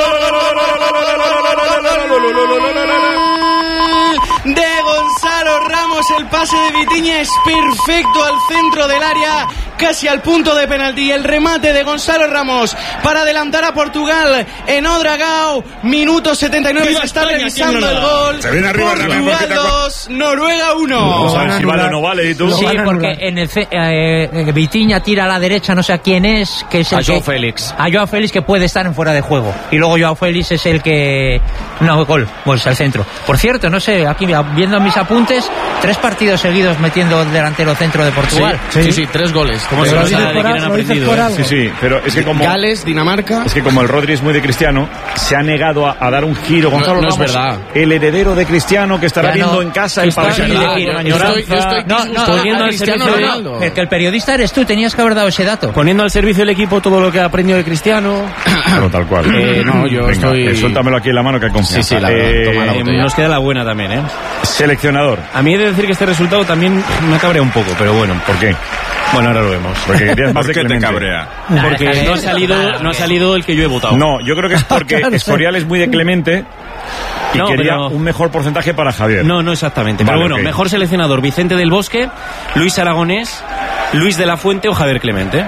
De Gonzalo Ramos, el pase de Vitinha es perfecto al centro del área, casi al punto de penalti. El remate de Gonzalo Ramos para adelantar a Portugal en Ouedraogo. Minuto 79, se está revisando el gol. Se viene arriba Portugal 2, Noruega 1. Vamos a ver si vale o no vale, ¿y tú? Sí, porque en el Vitinha tira a la derecha, no sé a quién es, que es el Joao Félix. A Joao Félix, que puede estar en fuera de juego. Y luego Joao Félix es el que... No, gol, pues al centro. Por cierto, no sé, aquí viendo mis apuntes, 3 partidos seguidos metiendo el delantero centro de Portugal. Sí, 3 goles. Como se sabe de quién han aprendido. Sí, pero es que como... Gales, Dinamarca... Es que como el Rodri es muy de Cristiano, se ha negado a dar un giro. Gonzalo Ramos, es verdad. El heredero de Cristiano, que estará viendo en casa el partido. Poniendo al servicio que el periodista eres tú, tenías que haber dado ese dato. Poniendo al servicio del equipo todo lo que ha aprendido de Cristiano. Claro, tal cual. No, yo estoy... Suéltamelo aquí en la mano, que hay confianza. Sí, la verdad, toma la botella. Nos queda la buena también, ¿eh? Seleccionador. A mí he de decir que este resultado también me cabrea un poco, pero bueno. ¿Por qué? Bueno, ahora lo vemos. Porque querías más de ¿Por qué te Clemente. cabrea? Porque no ha salido el que yo he votado. No, yo creo que es porque Escorial es muy de Clemente y quería un mejor porcentaje para Javier. No exactamente. Vale, pero bueno, okay. Mejor seleccionador: Vicente del Bosque, Luis Aragonés, Luis de la Fuente o Javier Clemente.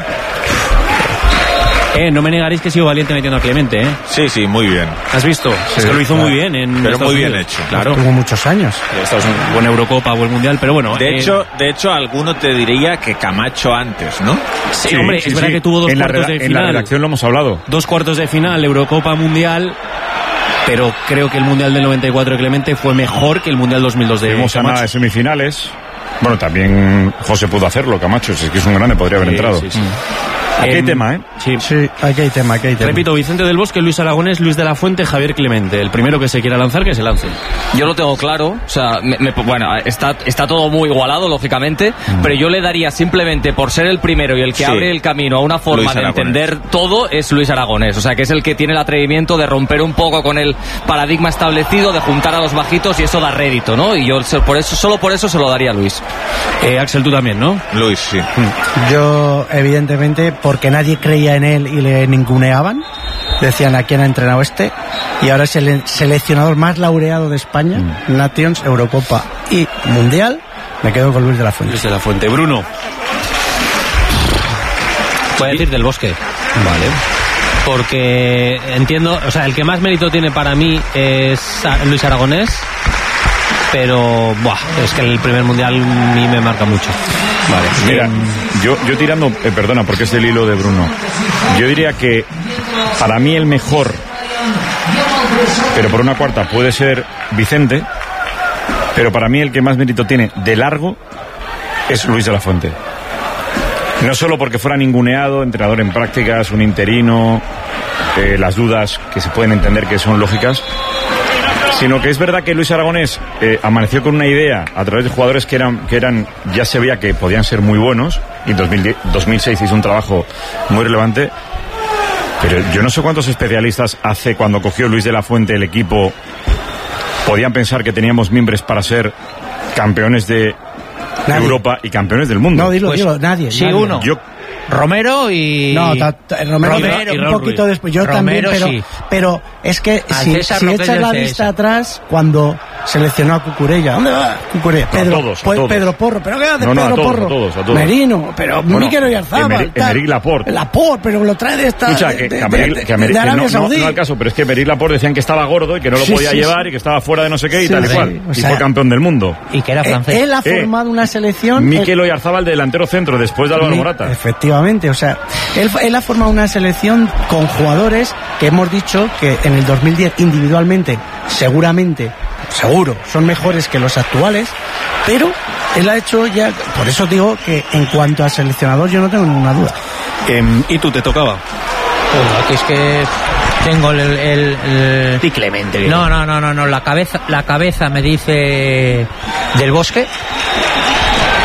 No me negaréis que he sido valiente metiendo a Clemente, ¿eh? Sí, muy bien. ¿Has visto? Sí, es que lo hizo claro. muy bien en Pero Estados muy bien Unidos. hecho. Claro. Tuvo muchos años. Estados Unidos, buena Eurocopa, buen Mundial, pero bueno. De hecho, alguno te diría que Camacho antes, ¿no? Sí, hombre, es verdad que tuvo 2 cuartos de final. En la redacción lo hemos hablado. 2 cuartos de final, Eurocopa, Mundial. Pero creo que el Mundial del 94 de Clemente fue mejor que el Mundial 2002 de Tuvimos a Camacho. nada de semifinales. Bueno, también José pudo hacerlo, Camacho. Es que es un grande, podría haber entrado. Sí. Aquí hay tema, ¿eh? Sí. Aquí hay tema. Repito, Vicente del Bosque, Luis Aragonés, Luis de la Fuente, Javier Clemente. El primero que se quiera lanzar, que se lance. Yo lo tengo claro, o sea, bueno, está todo muy igualado, lógicamente, pero yo le daría simplemente por ser el primero y el que abre el camino a una forma de entender todo, es Luis Aragonés, o sea, que es el que tiene el atrevimiento de romper un poco con el paradigma establecido, de juntar a los bajitos, y eso da rédito, ¿no? Y yo solo por eso se lo daría a Luis. Axel, tú también, ¿no? Luis, sí. Yo, evidentemente, porque nadie creía en él y le ninguneaban, decían a quién ha entrenado este, y ahora es el seleccionador más laureado de España, Nations, Eurocopa y Mundial. Me quedo con Luis de la Fuente. Luis de la Fuente. Bruno. Voy a decir del Bosque. Vale. Porque entiendo, o sea, el que más mérito tiene para mí es Luis Aragonés, pero es que el primer Mundial a mí me marca mucho. Vale, mira, yo tirando, perdona, porque es del hilo de Bruno. Yo diría que para mí el mejor, pero por una cuarta, puede ser Vicente, pero para mí el que más mérito tiene de largo es Luis de la Fuente. No solo porque fuera ninguneado, entrenador en prácticas, un interino, las dudas que se pueden entender que son lógicas, sino que es verdad que Luis Aragonés amaneció con una idea a través de jugadores que eran ya se veía que podían ser muy buenos, y en 2006 hizo un trabajo muy relevante, pero yo no sé cuántos especialistas hace cuando cogió Luis de la Fuente el equipo podían pensar que teníamos mimbres para ser campeones de Europa y campeones del mundo. No, dilo, nadie. Sí, nadie. uno. Romero y... No, Romero un poquito después. Yo Romero, también, pero es que si echas la vista atrás, cuando seleccionó a Cucurella, ¿dónde va Cucurella? Pedro Porro, ¿pero qué hace Pedro Porro? A todos. Merino, pero Mikel Oyarzabal, Emerick Laporte, pero lo trae de esta... Escucha, que Arabia Saudí. No al caso, pero es que Emerick Laporte decían que estaba gordo y que no lo podía llevar y que estaba fuera de no sé qué y tal y cual. Y fue campeón del mundo. Y que era francés. Él ha formado una selección... Mikel Oyarzabal, delantero centro, después de Álvaro Morata. Efectivamente, o sea, él ha formado una selección con jugadores que hemos dicho que en el 2010 individualmente, seguro, son mejores que los actuales, pero él ha hecho ya, por eso digo que en cuanto al seleccionador yo no tengo ninguna duda. ¿Y tú te tocaba? Aquí es que tengo el... Di Clemente. No, la cabeza me dice del Bosque.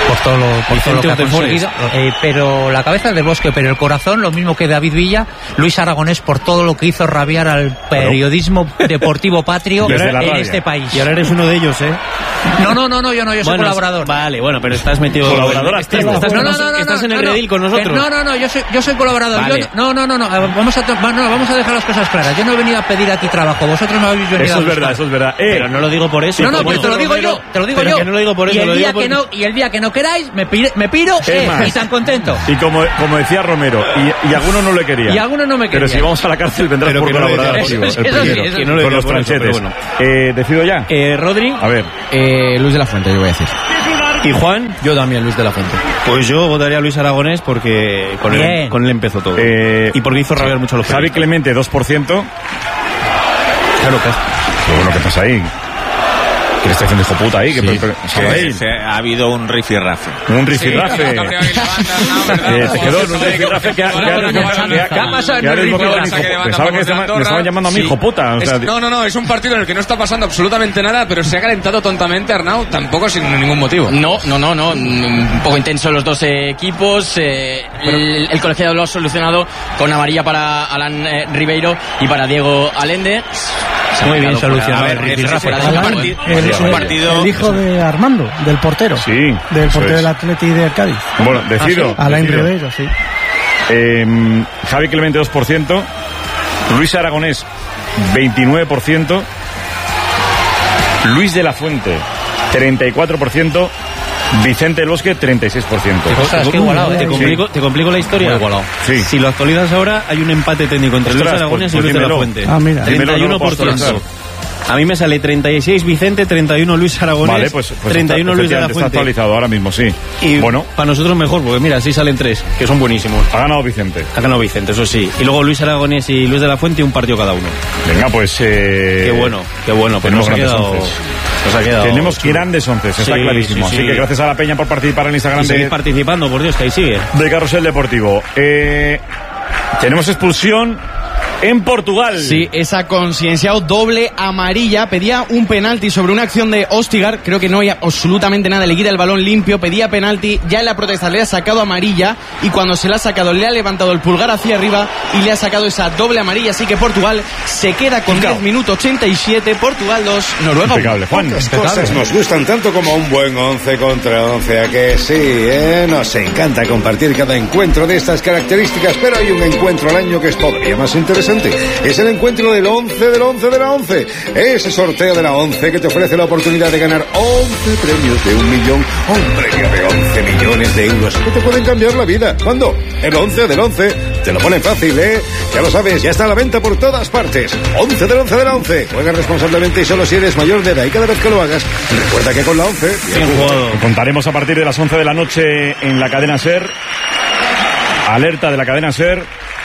por todo lo que ha conseguido, pero la cabeza es del Bosque, pero el corazón, lo mismo que David Villa, Luis Aragonés, por todo lo que hizo rabiar al periodismo deportivo patrio en este país. Y ahora eres uno de ellos, ¿eh? No, yo soy colaborador. Vale, bueno, pero estás metido... Colaborador activo. ¿Estás en el redil con nosotros? No, yo soy colaborador. Vale. Vamos a dejar las cosas claras. Yo no he venido a pedir a ti trabajo, vosotros me habéis venido a buscar. Eso es verdad. Pero no lo digo por eso. No, pero te lo digo yo. Que no lo digo por eso. Y el día que no queráis, me piro y tan contento. Y como decía Romero, y algunos no le querían. Y algunos no me querían. Pero si vamos a la cárcel vendrás por colaborador activo. Eso sí, con los tranchetes. ¿Decido ya? Rodri. A ver. Luis de la Fuente, yo voy a decir. ¿Y Juan? Yo también, Luis de la Fuente. Pues yo votaría a Luis Aragonés porque con él empezó todo. Y porque hizo rabiar mucho a los Javi Clemente, 2%. Claro que Pero bueno, ¿qué pasa ahí? ¿Qué le está haciendo hijo puta ahí? Ha habido un rifirrafe. Un rifirrafe. Te quedó un rifirrafe que ha pasado. Pensaba que me estaban llamando a mí hijo puta. No, es un partido en el que no está pasando absolutamente nada, pero se ha calentado tontamente Arnau, tampoco sin ningún motivo. No, un poco intenso los dos equipos. El colegiado lo ha solucionado con amarilla para Alan Ribeiro y para Diego Allende. Muy bien solucionado. Es un partido. El hijo de Armando, del portero. Sí. Del portero del Atleti de Cádiz. Bueno, decido. Alain Ribeiro, sí. Javi Clemente, 2%. Luis Aragonés, 29%. Luis de la Fuente, 34%. Vicente del Bosque, 36%. Ostras, qué igualado, ¿Te complico la historia? Muy igualado. Sí. Si lo actualizas ahora, hay un empate técnico entre Luis Aragonés y Luis de la Fuente. Mira. 31%. A mí me sale 36 Vicente, 31 Luis Aragonés, vale, pues 31 Luis de la Fuente. Está actualizado ahora mismo, sí. Y bueno, para nosotros mejor, porque mira, así salen 3, que son buenísimos. Ha ganado Vicente. Eso sí. Y luego Luis Aragonés y Luis de la Fuente, un partido cada uno. Venga, pues... Qué bueno. Pues nos ha quedado... Tenemos grandes 11, está clarísimo. Así que gracias a la peña por participar en Instagram. Seguir participando, por Dios, que ahí sigue. De Carrusel Deportivo. Tenemos expulsión en Portugal. Sí, esa concienciado doble amarilla. Pedía un penalti sobre una acción de Ostigar. Creo que no hay absolutamente nada. Le quita el balón limpio. Pedía penalti. Ya en la protesta le ha sacado amarilla. Y cuando se la ha sacado, le ha levantado el pulgar hacia arriba. Y le ha sacado esa doble amarilla. Así que Portugal se queda con 10 minutos 87. Portugal 2, Noruega 1. Impecable, Juan. Las cosas nos gustan tanto como un buen 11 contra 11. ¿A que sí? Nos encanta compartir cada encuentro de estas características. Pero hay un encuentro al año que es todavía más interesante. Es el encuentro del 11 del 11 de la 11. Ese sorteo de la 11 que te ofrece la oportunidad de ganar 11 premios de 1 millón o un premio de 11 millones de euros que te pueden cambiar la vida. ¿Cuándo? El 11 del 11. Te lo ponen fácil, ¿eh? Ya lo sabes, ya está a la venta por todas partes. 11 del 11 de la 11. Juega responsablemente y solo si eres mayor de edad. Y cada vez que lo hagas, recuerda que con la 11... Bien jugado. Contaremos a partir de las 11 de la noche en la cadena SER. Alerta de la cadena SER,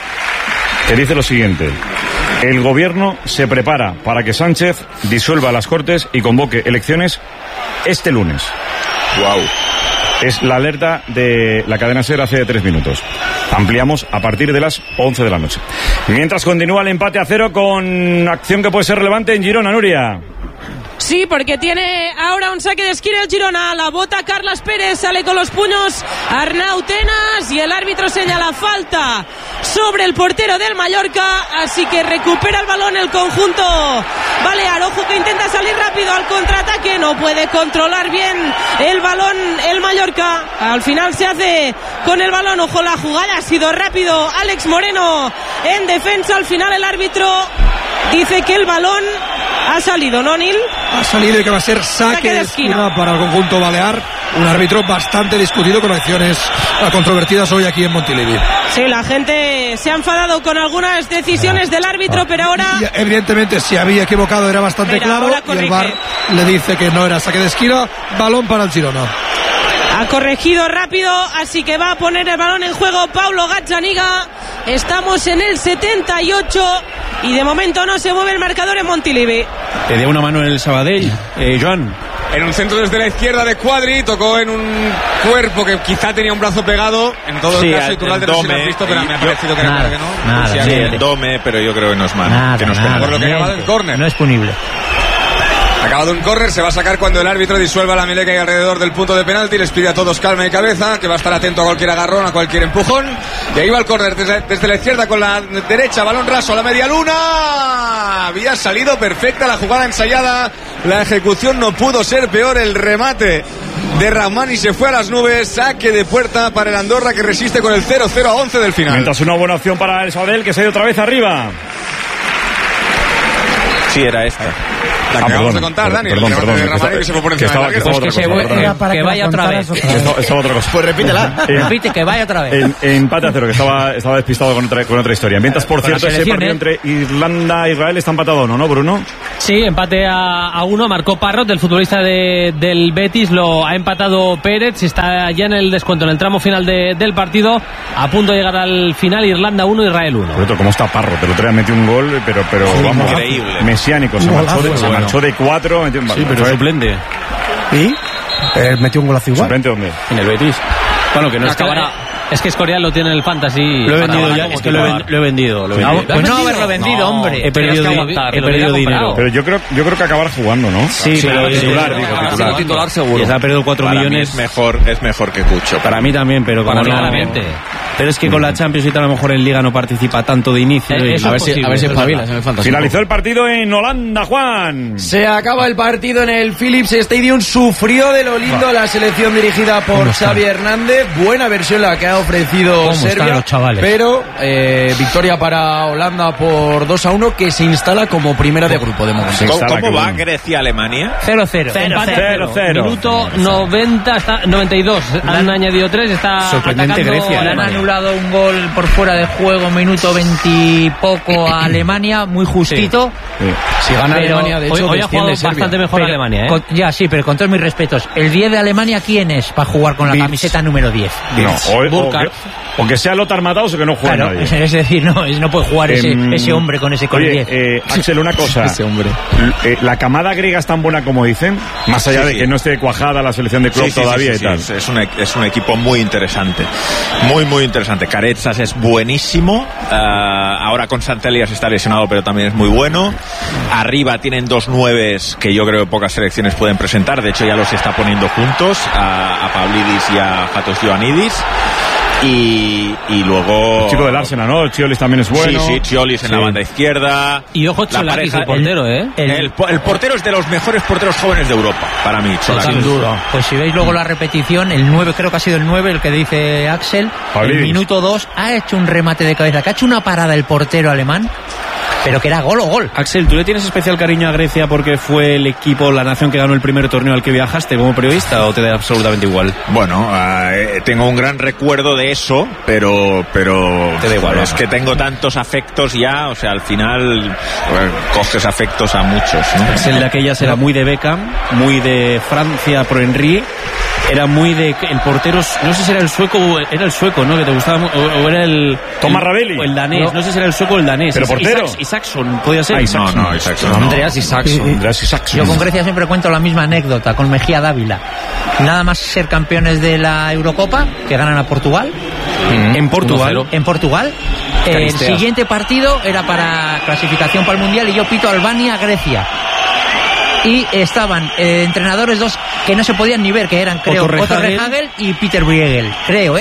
que dice lo siguiente: el gobierno se prepara para que Sánchez disuelva las Cortes y convoque elecciones este lunes. Wow. Es la alerta de la cadena SER hace 3 minutos. Ampliamos a partir de las 11 de la noche. Mientras continúa el empate a 0 con acción que puede ser relevante en Girona, Nuria. Sí, porque tiene ahora un saque de esquina el Girona. La bota Carlas Pérez, sale con los puños Arnau Tenas y el árbitro señala falta sobre el portero del Mallorca. Así que recupera el balón el conjunto Balear. Ojo que intenta salir rápido al contraataque. No puede controlar bien el balón el Mallorca. Al final se hace con el balón. Ojo, la jugada ha sido rápido. Alex Moreno en defensa. Al final el árbitro dice que el balón ha salido, ¿no, Nil? Ha salido y que va a ser saque de esquina para el conjunto balear. Un árbitro bastante discutido con acciones controvertidas hoy aquí en Montilivi. Sí, la gente se ha enfadado con algunas decisiones del árbitro, pero ahora... Y evidentemente, si había equivocado era bastante claro. Y el VAR le dice que no era saque de esquina. Balón para el Girona. Ha corregido rápido, así que va a poner el balón en juego Paulo Gazzaniga. Estamos en el 78 y de momento no se mueve el marcador en Montilivi. Te dio una mano en el Sabadell, Joan. En un centro desde la izquierda de Cuadri, tocó en un cuerpo que quizá tenía un brazo pegado. En todo el caso, y tú no lo has visto, pero me ha parecido que era que no. Nada, sí, el Dome, pero yo creo que no es mano. Nada, que nos nada, por lo que ha llamado el córner. No es punible. Acabado un córner, se va a sacar cuando el árbitro disuelva la melé que hay alrededor del punto de penalti. Les pide a todos calma y cabeza, que va a estar atento a cualquier agarrón, a cualquier empujón. Y ahí va el córner desde la izquierda con la derecha, balón raso a la media luna. Había salido perfecta la jugada ensayada, la ejecución no pudo ser peor, el remate de Rahmani se fue a las nubes. Saque de puerta para el Andorra, que resiste con el 0-0 a 11 del final. Mientras una buena opción para el Sabadell, que se ha ido otra vez arriba. Sí, era esta. La que acabamos de contar, Dani. Perdón, que se fue por encima del larguero. Que vaya otra vez. Estaba otra cosa. Pues repítela. Repite, que vaya otra vez. Empate a 0, que estaba despistado con otra historia. Mientras, por cierto, ese partido entre Irlanda e Israel está empatado, ¿no, Bruno? Sí, empate a 1. Marcó Parrot, el futbolista del Betis. Lo ha empatado Pérez. Está ya en el descuento, en el tramo final del partido. A punto de llegar al final. Irlanda 1, Israel 1. Por cierto, ¿cómo está Parrot? El otro día metió un gol, pero vamos, increíble. Mesiánico. Se marchó de 4. Sí, pero suplente. ¿Y? Metió un golazo igual. ¿Suplente dónde? En el Betis. Bueno, que no acabará. Es que Escorial lo tiene en el Fantasy. Lo he vendido ya. Es que lo he vendido. Pues no haberlo vendido, hombre. He perdido dinero. Pero yo creo que acabar jugando, ¿no? Sí, pero titular seguro. Se ha perdido 4 millones. Es mejor que Cucho. Para mí también, pero como claramente. Pero es que con la Champions y tal, a lo mejor en Liga no participa tanto de inicio. A ver si espabilas en el Fantasy. Finalizó el partido en Holanda, Juan. Se acaba el partido en el Philips Stadium. Sufrió de lo lindo la selección dirigida por Xavi Hernández. Buena versión la que ha ofrecido Serbia. Pero victoria para Holanda por 2-1, que se instala como primera de grupo de momento. ¿Cómo va Grecia-Alemania? 0-0. Minuto 92. Han añadido 3. Está sorprendente Grecia. Le han anulado un gol por fuera de juego, minuto 20 y poco a Alemania, muy justito. Sí. Si gana Alemania, de hecho, hoy ha jugado bastante mejor Alemania, ¿eh? Ya, sí, pero con todos mis respetos, ¿el 10 de Alemania quién es para jugar con la camiseta número 10? O que sea Lothar Matthaus o que no juegue nadie. Es decir, no puede jugar ese hombre con ese con 10. Axel, una cosa. Ese hombre. La camada griega es tan buena como dicen, más allá de que no esté cuajada la selección de Klopp todavía y tal. Es un equipo muy interesante. Muy interesante. Caretsas es buenísimo. Ahora con Santelias está lesionado, pero también es muy bueno. Arriba tienen 2 9s que yo creo que pocas selecciones pueden presentar. De hecho, ya los está poniendo juntos, a Pavlidis y a Fatos Ioannidis. Y luego... El chico del Arsenal, ¿no? Chiolis también es bueno. Sí, Chiolis en la banda izquierda. Y ojo, Cholakis, el portero, ¿eh? El portero es de los mejores porteros jóvenes de Europa, para mí, Cholakis. Sin duda. Pues si veis luego la repetición, el 9, creo que ha sido el 9, el que dice Axel, el minuto 2, ha hecho un remate de cabeza, que ha hecho una parada el portero alemán, pero que era gol o gol. Axel, ¿tú le tienes especial cariño a Grecia porque fue el equipo, la nación que ganó el primer torneo al que viajaste como periodista, o te da absolutamente igual? Bueno, tengo un gran recuerdo de eso, pero te da igual. Es que tengo tantos afectos ya, o sea, al final coges afectos a muchos, ¿no? Axel de aquellas era muy de Beckham, muy de Francia pro Henry. Era muy de... El portero, no sé si era el sueco, ¿no? Que te gustaba, o era el... Thomas Ravelli. O el danés, no sé si era el sueco o el danés. Pero portero. Isaacson, podía ser. Isaacson. Andreas Isaacson. Yo con Grecia siempre cuento la misma anécdota, con Mejía Dávila. Nada más ser campeones de la Eurocopa, que ganan a Portugal. En Portugal. El siguiente partido era para clasificación para el Mundial y yo pito Albania-Grecia. Y estaban entrenadores dos que no se podían ni ver, que eran, creo, Otto Rehhagel y Peter Bruegel, creo,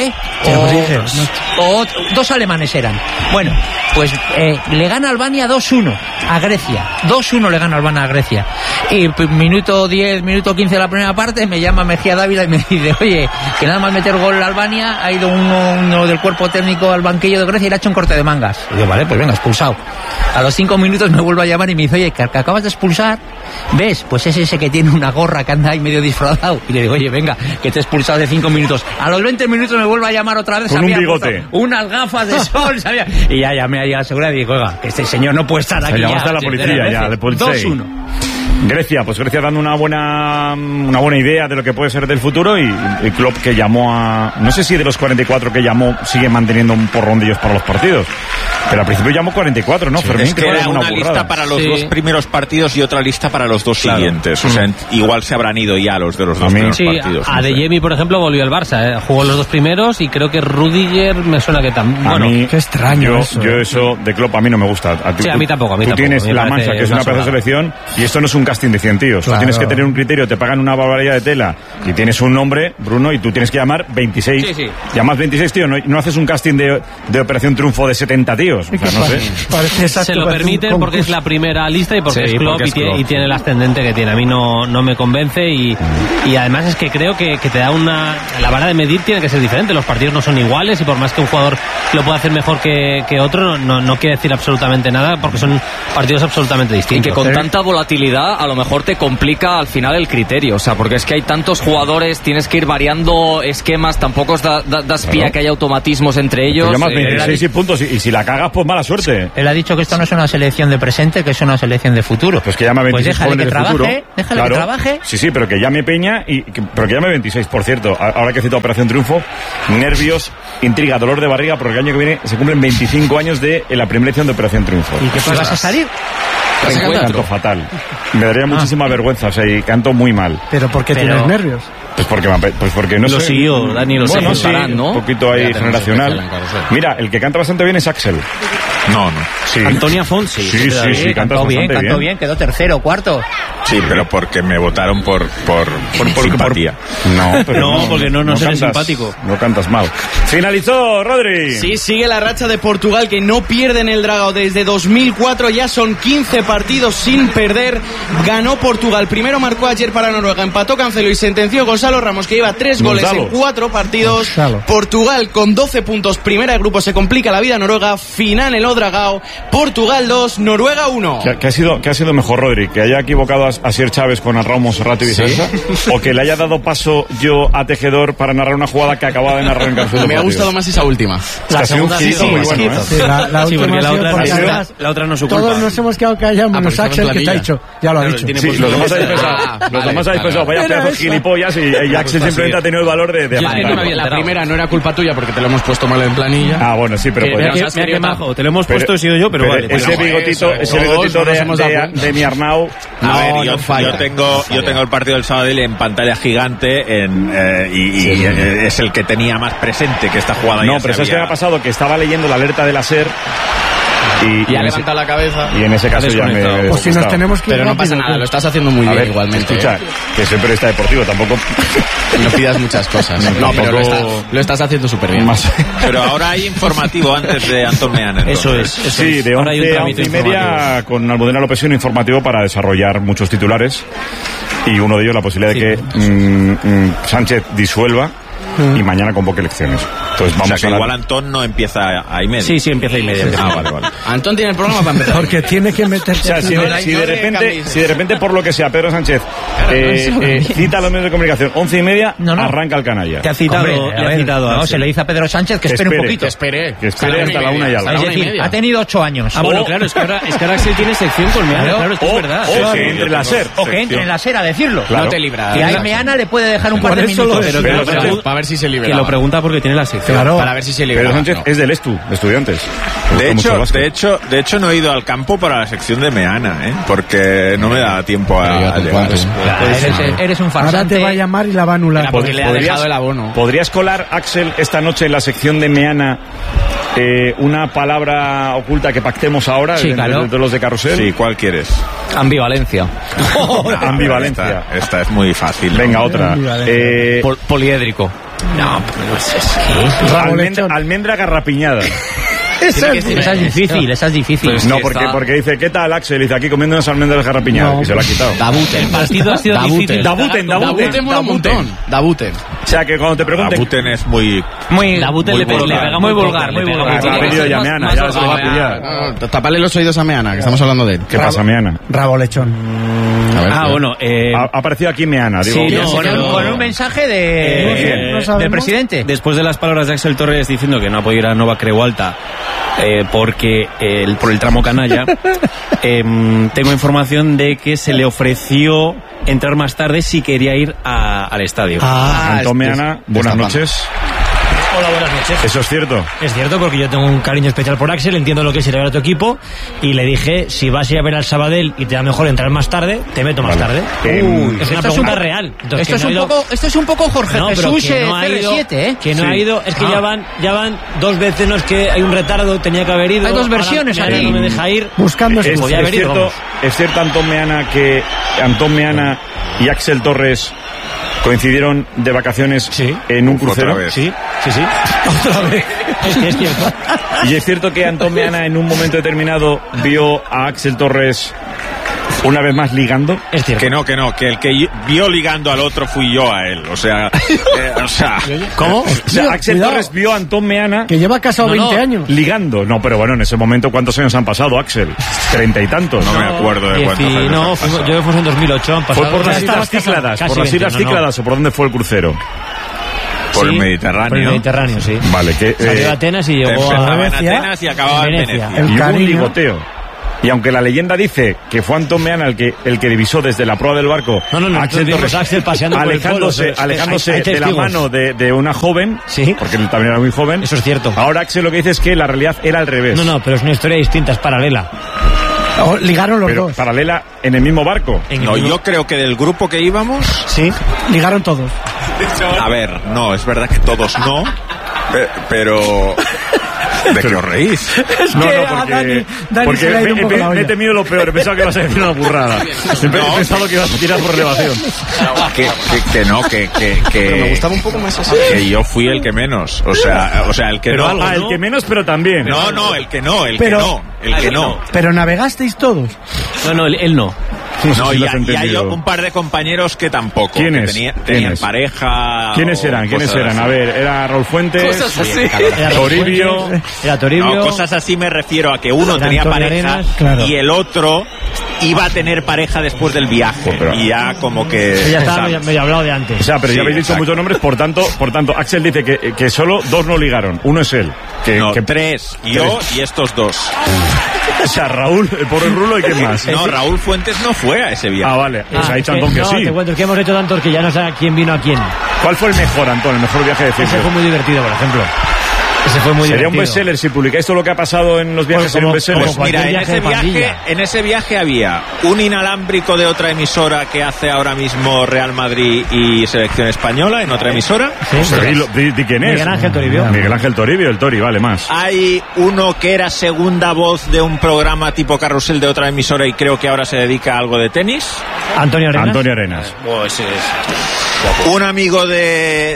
o 2 alemanes eran. Bueno, pues le gana Albania 2-1 a Grecia. 2-1 le gana Albania a Grecia. Y minuto 10, minuto 15 de la primera parte, me llama Mejía Dávila y me dice, oye, que nada más meter gol a Albania, ha ido uno del cuerpo técnico al banquillo de Grecia y le ha hecho un corte de mangas. Y yo, vale, pues venga, expulsado. A los 5 minutos me vuelve a llamar y me dice, oye, que acabas de expulsar, ¿ves? Pues es ese que tiene una gorra que anda ahí medio disfrazado. Y le digo, oye, venga, que te he expulsado de 5 minutos. A los 20 minutos me vuelve a llamar otra vez. Con un bigote. Unas gafas de sol, ¿sabía? Y ya llamé a la seguridad y digo, oiga, que este señor no puede estar aquí. Llamaste a la policía ya, de policía. 2-1. Grecia dando una buena idea de lo que puede ser del futuro, y el Klopp, que llamó a, no sé si de los 44 que llamó sigue manteniendo un porrón de ellos para los partidos, pero al principio llamó 44, ¿no? Sí, Fermín, es que era una lista para los 2 primeros partidos y otra lista para los 2 siguientes, o sea, igual se habrán ido ya los de los 2 primeros partidos. A De Jemi, por ejemplo, volvió al Barça, jugó los 2 primeros y creo que Rudiger me suena que también. Bueno, qué extraño yo eso de Klopp a mí no me gusta. A mí tampoco. Tú tienes la Mancha, que es una pedazo de selección, y esto no es un caso casting de 100 tíos. Claro. Tienes que tener un criterio, te pagan una barbaridad de tela y tienes un nombre, Bruno, y tú tienes que llamar 26. Sí. Llamas 26 tíos, no haces un casting de Operación Triunfo de 70 tíos. O sea, no sé. Se lo permiten porque es la primera lista y porque es Klopp y tiene el ascendente que tiene. A mí no me convence y además es que creo que te da la vara de medir tiene que ser diferente. Los partidos no son iguales y por más que un jugador lo pueda hacer mejor que otro, no quiere decir absolutamente nada porque son partidos absolutamente distintos. Y que con tanta volatilidad a lo mejor te complica al final el criterio, o sea, porque es que hay tantos jugadores, tienes que ir variando esquemas, tampoco das pie a que haya automatismos entre ellos. Llamas 26 puntos y si la cagas, pues mala suerte. Él ha dicho que esto no es una selección de presente, que es una selección de futuro. Pues que llama 26 pues déjale que futuro. Déjale que trabaje. Sí, pero que llame Peña pero que llame 26, por cierto. Ahora que he citado Operación Triunfo, nervios, intriga, dolor de barriga, porque el año que viene se cumplen 25 años de la primera edición de Operación Triunfo. ¿Y qué pasa? ¿Vas a salir? Canto fatal. Me daría muchísima vergüenza, o sea, y canto muy mal. ¿Pero por qué tienes nervios? Pues porque no sé. Lo siguió, Dani, lo bueno, siguió. Sí, ¿no? Un poquito ahí generacional. Mira, el que canta bastante bien es Axel. No. Sí. Antonia Fonsi. Sí, cantó bien, quedó tercero, cuarto. Sí, pero porque me votaron por simpatía. No, pero no, porque no eres simpático. No cantas mal. Finalizó, Rodri. Sí, sigue la racha de Portugal que no pierde en el Dragao desde 2004, ya son 15 partidos sin perder. Ganó Portugal, primero marcó ayer para Noruega, empató Cancelo y sentenció Gonzalo Ramos, que lleva 3 goles en 4 partidos. Portugal con 12 puntos, primera de grupo, se complica la vida a Noruega, final en el Dragao, Portugal 2, Noruega 1. ¿Qué ha sido mejor, Rodri? ¿Que haya equivocado a Asier Chávez con Arrao Monserrato y viceversa? ¿O que le haya dado paso yo a Tejedor para narrar una jugada que acababa de narrar en Cancelo? Me ha gustado más esa última. La segunda sí, muy bueno, ¿eh? Sí, la última la otra no es su culpa. Todos nos hemos quedado callados, menos Axel, que te ha dicho. Ya lo ha dicho. Sí, los demás habéis pensado, vaya pedazos gilipollas, y Axel simplemente ha tenido el valor de la primera no era culpa tuya porque te lo hemos puesto mal en planilla. Ah, bueno, sí, pero qué majo, te lo hemos puesto, he sido yo, pero vale. Ese bigotito de mi Arnau. A ver, yo tengo el partido del Sabadell en pantalla gigante y es el que tenía más presente que esta jugada. No, pero eso es que me ha pasado que estaba leyendo la alerta de la SER y ha levantado la cabeza. Y en ese caso ya me... Pues si nos tenemos que... Pero no pasa nada, lo estás haciendo muy bien igualmente. Escucha, que soy periodista deportivo, tampoco... No pidas muchas cosas. No, pero lo estás haciendo súper bien. Pero ahora hay informativo antes de Antón Meana. Eso es. Sí, de 11 a 11:30 con Almudena López un informativo para desarrollar muchos titulares. Y uno de ellos la posibilidad de que Sánchez disuelva y mañana convoque elecciones. Entonces vamos, o sea, que igual Antón no empieza a y media. Sí, empieza a y media. Vale. Antón tiene el programa para empezar. Porque tiene que meterse. O sea, si de repente por lo que sea Pedro Sánchez cita a los medios de comunicación 11:30, arranca el canalla. Te ha citado, le ha citado. Se le dice a Pedro Sánchez que espere un poquito. Que espere hasta la 1 y algo. Es decir, ha tenido 8 años. Ah, bueno, claro, es que ahora Axel tiene sección con Meana. Claro, es verdad. O que entre la SER. O que entre en la SER a decirlo. No te libras. Y ahí Meana le puede dejar un par de minutos. Para ver si se libera. Que lo pregunta porque tiene la sección. Claro. Para ver si se libera. Pedro Sánchez es del ESTU, de Estudiantes. De hecho no he ido al campo para la sección de Meana, porque no me da tiempo a llegar. Eres un farsante. Ahora te va a llamar y la va a anular. Porque le ha dejado el abono. ¿Podrías colar, Axel, esta noche en la sección de Meana una palabra oculta que pactemos ahora de los de Carrusel? Sí, ¿cuál quieres? Ambivalencia. Ambivalencia. Esta es muy fácil. Venga, otra. Poliédrico. No, pero es que... Almendra garrapiñada. Esa es difícil. Pues no, porque dice, ¿qué tal, Axel? Dice, aquí comiendo unas almendras garrapiñadas. Y se lo ha quitado. El partido ha sido difícil. Dabuten. O sea, que cuando te pregunten... Dabuten es muy... Dabuten le pega muy vulgar. Ha venido ya Meana, ya se lo va a pillar. Tapale los oídos a Meana, que estamos hablando de él. ¿Qué pasa, Meana? Rabo lechón. Bueno. Ha aparecido aquí Meana, digo. Sí, con un mensaje del presidente. Después de las palabras de Axel Torres diciendo que no ha podido ir a Nova Creu Alta porque por el tramo canalla, tengo información de que se le ofreció entrar más tarde si quería ir al estadio. Antón Meana, buenas noches. Hola, buenas noches. ¿Eso es cierto? Es cierto, porque yo tengo un cariño especial por Axel, entiendo lo que es ir a ver a tu equipo, y le dije, si vas a ir a ver al Sabadell y te da mejor entrar más tarde, te meto más tarde. Es una pregunta real. Entonces, esto es un poco Jorge Jesús CR7, ¿eh? Que no ha ido, es que ya van 2 veces, no es que hay un retardo, tenía que haber ido. Hay 2 versiones ahí. No me deja ir. Buscando es cierto, Antón Meana, que Antón Meana y Axel Torres coincidieron de vacaciones en un crucero. ¿Otra vez? Sí. Otra vez. Es cierto. Y es cierto que Antón Meana en un momento determinado vio a Axel Torres una vez más ligando. Es cierto. Que el que vio ligando al otro fui yo a él. O sea, ¿cómo? O sea, Axel Torres vio a Antón Meana, que lleva casado 20 años. Ligando. No, pero bueno, en ese momento, ¿cuántos años han pasado, Axel? 30 y tantos. No me acuerdo de cuántos años. No, yo fui en 2008. Han pasado. ¿Fue por las Islas Cícladas? ¿Por las Islas Cícladas o por dónde fue el crucero? Por el Mediterráneo. Por el Mediterráneo, sí. Vale, que salió a Atenas y llegó a Atenas y acababa en Venecia. Y hubo un ligoteo. Y aunque la leyenda dice que fue Antón Meana el que divisó desde la proa del barco a Axel Torres, paseando alejándose de la mano de una joven, porque él también era muy joven. Eso es cierto. Ahora Axel lo que dice es que la realidad era al revés. No, pero es una historia distinta, es paralela. Ligaron los dos. Paralela en el mismo barco. Yo creo que del grupo que íbamos... Sí, ligaron todos. A ver, no, es verdad que todos no, pero... ¿De qué os reís? Porque me he temido lo peor. He pensado que ibas a decir una burrada. He pensado que ibas a tirar por elevación. Que me gustaba un poco más así. Que yo fui el que menos. O sea, el que pero no. El que menos, pero también. No, el que no. Pero navegasteis todos. No, él no. No, y hay un par de compañeros que tampoco. ¿Quiénes? Tenían pareja. ¿Quiénes eran? A ver, era Raúl Fuentes. Cosas así. Era Toribio. No, cosas así me refiero a que uno tenía pareja y el otro iba a tener pareja después del viaje. Y ya como que... Ya estaba medio hablado de antes. O sea, pero ya habéis dicho muchos nombres, por tanto, Axel dice que solo 2 no ligaron. Uno es él. Que 3. Yo y estos 2. O sea, Raúl, el pobre Rulo, ¿y quién más? No, Raúl Fuentes no fue a ese viaje. Ah, vale. Pues ha dicho Antón que sí. Te cuento, es que hemos hecho tantos que ya no sé a quién vino a quién. ¿Cuál fue el mejor, Antón? El mejor viaje de ciencia. Ese fue muy divertido, por ejemplo. Sería un bestseller si publicáis todo lo que ha pasado en los viajes. Sería un bestseller. Mira, en ese viaje había un inalámbrico de otra emisora que hace ahora mismo Real Madrid y Selección Española en otra emisora. ¿De quién es? Miguel Ángel Toribio. Miguel Ángel Toribio, el Tori, vale, más. Hay uno que era segunda voz de un programa tipo Carrusel de otra emisora y creo que ahora se dedica a algo de tenis. Antonio Arenas. Un amigo de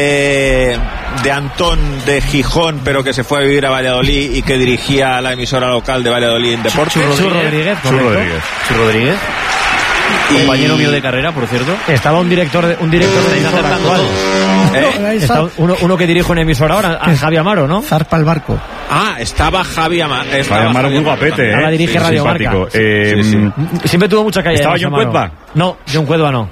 Antón de Gijón, pero que se fue a vivir a Valladolid y que dirigía la emisora local de Valladolid en Deportes. Chu Rodríguez. Compañero mío de carrera, por cierto. Estaba un director de emisora actual. Uno que dirige una emisora ahora, Javi Amaro, ¿no? Zarpa el barco. Estaba Javi Amaro. Javi Amaro muy guapete, ahora dirige Radio Marca. Siempre tuvo mucha calle. ¿Estaba John Cuedva? No, John Cuedva no.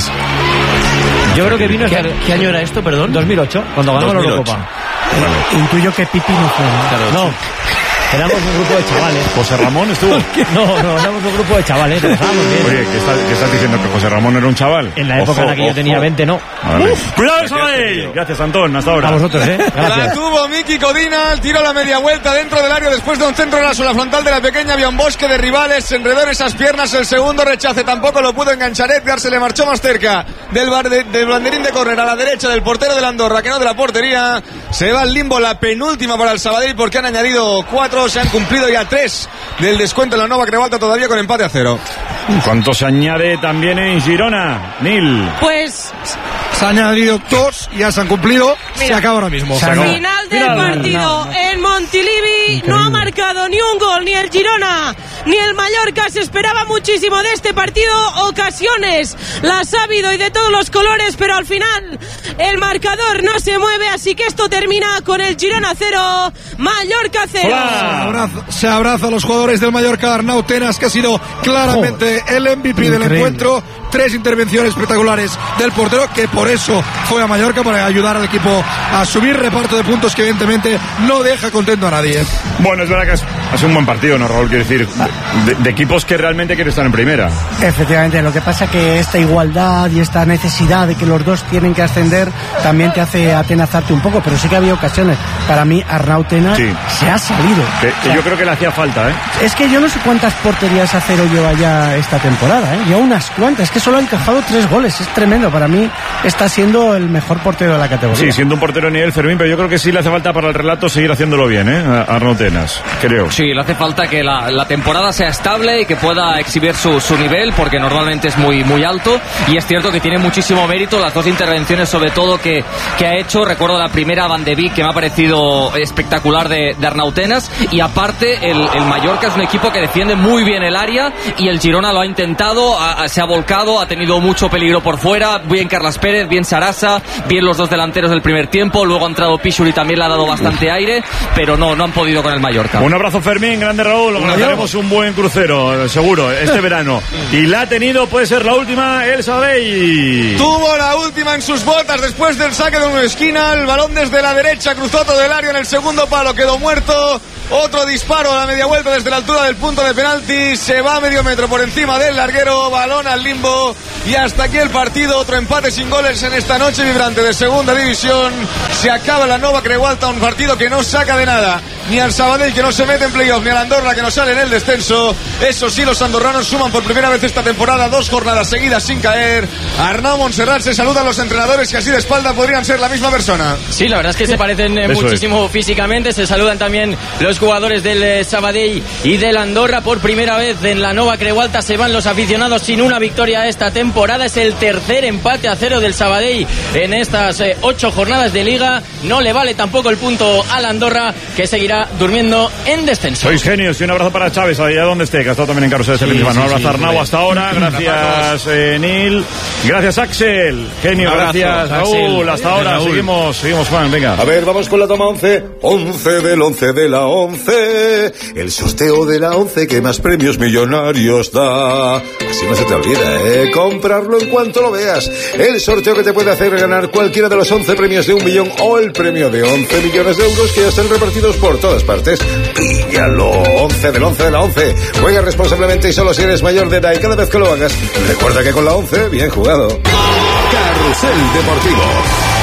Yo creo que vino... ¿Qué año era esto, perdón? 2008, cuando ganamos la Eurocopa. Intuyo que Pipi no fue. No. Éramos un grupo de chavales. ¿José Ramón estuvo? No, éramos un grupo de chavales. Oye, ¿qué estás diciendo? ¿Que José Ramón era un chaval? En la época en la que yo tenía 20, no. Vale. ¡Cuidado, Sabadell! Gracias, Antón, hasta ahora. A vosotros, Gracias. La tuvo Miki Codina, el tiro a la media vuelta dentro del área después de un centro raso en la frontal de la pequeña. Había un bosque de rivales, se enredó en esas piernas. El segundo rechace tampoco lo pudo enganchar Edgar, se le marchó más cerca del banderín de córner a la derecha del portero del Andorra, que no de la portería. Se va al limbo la penúltima para el Sabadell porque han añadido 4, se han cumplido ya 3 del descuento en la Nova Crevalta, todavía con empate a 0. ¿Cuánto se añade también en Girona, Nil? Pues se han añadido 2 y ya se han cumplido. Mira, se acaba ahora mismo. Final del partido en Montilivi. No ha marcado ni un gol ni el Girona ni el Mallorca. Se esperaba muchísimo de este partido, ocasiones las ha habido y de todos los colores, pero al final el marcador no se mueve, así que esto termina con el Girona 0, Mallorca 0. Se abraza a los jugadores del Mallorca. Arnau Tenas, que ha sido claramente el MVP del encuentro. 3 intervenciones espectaculares del portero, que por eso fue a Mallorca, para ayudar al equipo a subir, reparto de puntos que evidentemente no deja contento a nadie. Bueno, es verdad que ha sido un buen partido, ¿no, Raúl? Quiero decir, de equipos que realmente quieren estar en primera. Efectivamente, lo que pasa que esta igualdad y esta necesidad de que los dos tienen que ascender también te hace atenazarte un poco, pero sí que había ocasiones. Para mí, Arnau Tenas se ha salido. Yo creo que le hacía falta, ¿eh? Es que yo no sé cuántas porterías a cero lleva ya esta temporada, ¿eh? Lleva unas cuantas, es que solo ha encajado 3 goles, es tremendo. Para mí está siendo el mejor portero de la categoría. Sí, siendo un portero de nivel, Fermín, pero yo creo que sí le hace falta para el relato seguir haciéndolo bien, ¿eh? A Arnau Tenas, creo. Sí, le hace falta que la temporada sea estable y que pueda exhibir su nivel, porque normalmente es muy, muy alto, y es cierto que tiene muchísimo mérito las 2 intervenciones, sobre todo, que ha hecho. Recuerdo la primera, Van de Beek, que me ha parecido espectacular de Arnau Tenas, y aparte el Mallorca es un equipo que defiende muy bien el área, y el Girona lo ha intentado, se ha volcado, ha tenido mucho peligro por fuera, bien Carlas Pérez, bien Sarasa, bien los 2 delanteros del primer tiempo, luego ha entrado Pichul y también le ha dado bastante aire, pero no han podido con el Mallorca. Un abrazo, Fermín, grande Raúl, organizaremos un buen crucero, seguro, este verano, y la ha tenido, puede ser la última, el Sabadell. Tuvo la última en sus botas después del saque de una esquina, el balón desde la derecha cruzó todo el área en el segundo palo, quedó muerto. Otro disparo a la media vuelta desde la altura del punto de penalti, se va a medio metro por encima del larguero, balón al limbo, y hasta aquí el partido. Otro empate sin goles en esta noche vibrante de segunda división. Se acaba la Nova Creualta, un partido que no saca de nada ni al Sabadell, que no se mete en playoff, ni al Andorra, que no sale en el descenso. Eso sí, los andorranos suman por primera vez esta temporada 2 jornadas seguidas sin caer. Arnau Montserrat, se saludan los entrenadores, que así de espalda podrían ser la misma persona. Sí, la verdad es que se parecen muchísimo físicamente. Se saludan también los jugadores del Sabadell y del Andorra. Por primera vez en la Nova Creualta se van los aficionados sin una victoria esta temporada. Es el tercer empate a 0 del Sabadell en estas 8 jornadas de liga. No le vale tampoco el punto al Andorra, que seguirá durmiendo en descenso. Sois genios, y un abrazo para Chávez, allá donde esté, que ha estado también en Carrusel de Servicio. Un abrazo, Arnau, hasta ahora. Gracias, Neil. Gracias, Axel. Genio, gracias, Raúl. Hasta ahora. Seguimos, Juan, venga. A ver, vamos con la toma 11. 11 del 11 de la 11. El sorteo de la 11 que más premios millonarios da. Así no se te olvida, comprarlo en cuanto lo veas. El sorteo que te puede hacer ganar cualquiera de los 11 premios de 1 millón o el premio de 11 millones de euros que ya están repartidos por todas partes. Píllalo. 11 del 11 de la 11. Juega responsablemente y solo si eres mayor de edad, y cada vez que lo hagas, recuerda que con la 11, bien jugado. Carrusel Deportivo.